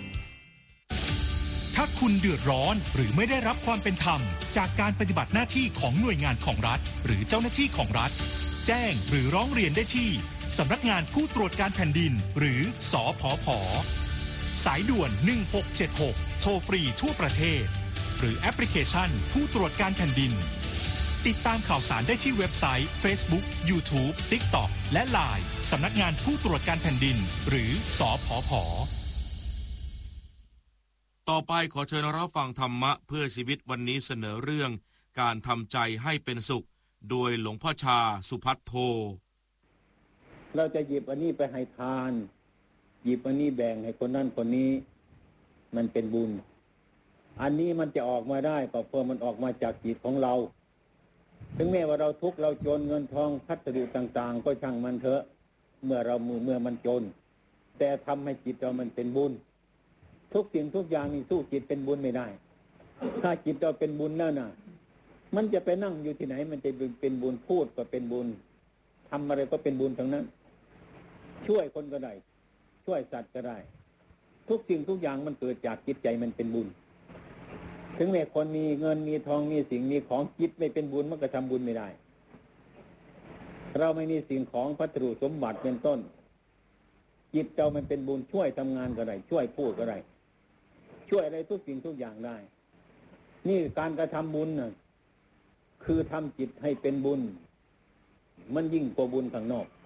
ถ้าคุณเดือดร้อนหรือไม่ได้รับความเป็นธรรมจากการปฏิบัติหน้าที่ของหน่วยงานของรัฐหรือเจ้าหน้าที่ของรัฐแจ้งหรือร้องเรียนได้ที่สำนักงานผู้ตรวจการแผ่นดินหรือสผผ.สายด่วนหนึ่งหกเจ็ดหกโทรฟรีทั่วประเทศหรือแอปพลิเคชันผู้ตรวจการแผ่นดินติดตามข่าวสารได้ที่เว็บไซต์ Facebook YouTube TikTok และ ไลน์ สำนักงานผู้ตรวจการแผ่นดินหรือสผผ. ต่อไปขอเชิญรับฟังธรรมะเพื่อชีวิตวันนี้เสนอเรื่องการทำใจให้เป็นสุขโดยหลวงพ่อชาสุภัทโทเราจะหยิบอันนี้ไปให้ทานหยิบอันนี้แบ่งให้คนนั้นคนนี้มันเป็นบุญอันนี้มันจะออกมาได้ก็เพราะมันออกมาจากจิตของเราถึงแม้ว่าเราทุกข์เราจนเงินทองพัสดุต่างๆก็ช่างมันเถอะเมื่อเรามือเมื่อมันจนแต่ทำให้จิตเรามันเป็นบุญทุกสิ่งทุกอย่างนี่สู้จิตเป็นบุญไม่ได้ถ้าจิตเราเป็นบุญแล้วน่ะมันจะไปนั่งอยู่ที่ไหนมันจะเป็นบุญพูดก็เป็นบุญทำอะไรก็เป็นบุญทั้งนั้นช่วยคนก็ได้ช่วยสัตว์ก็ได้ทุกสิ่งทุกอย่างมันเกิดจากจิตใจมันเป็นบุญถึงแม้คนมีเงินมีทองมีสิ่งมีของจิตไม่เป็นบุญมันก็ทำบุญไม่ได้เราไม่มีสิ่งของพัสดุสมบัติเป็นต้นจิตเรามันเป็นบุญช่วยทำงานก็ได้ช่วยพูดก็ได้ช่วยอะไรทุกสิ่งทุกอย่างได้นี่การกระทำบุญน่ะคือทำจิตให้เป็นบุญมันยิ่งกว่าบุญข้างนอก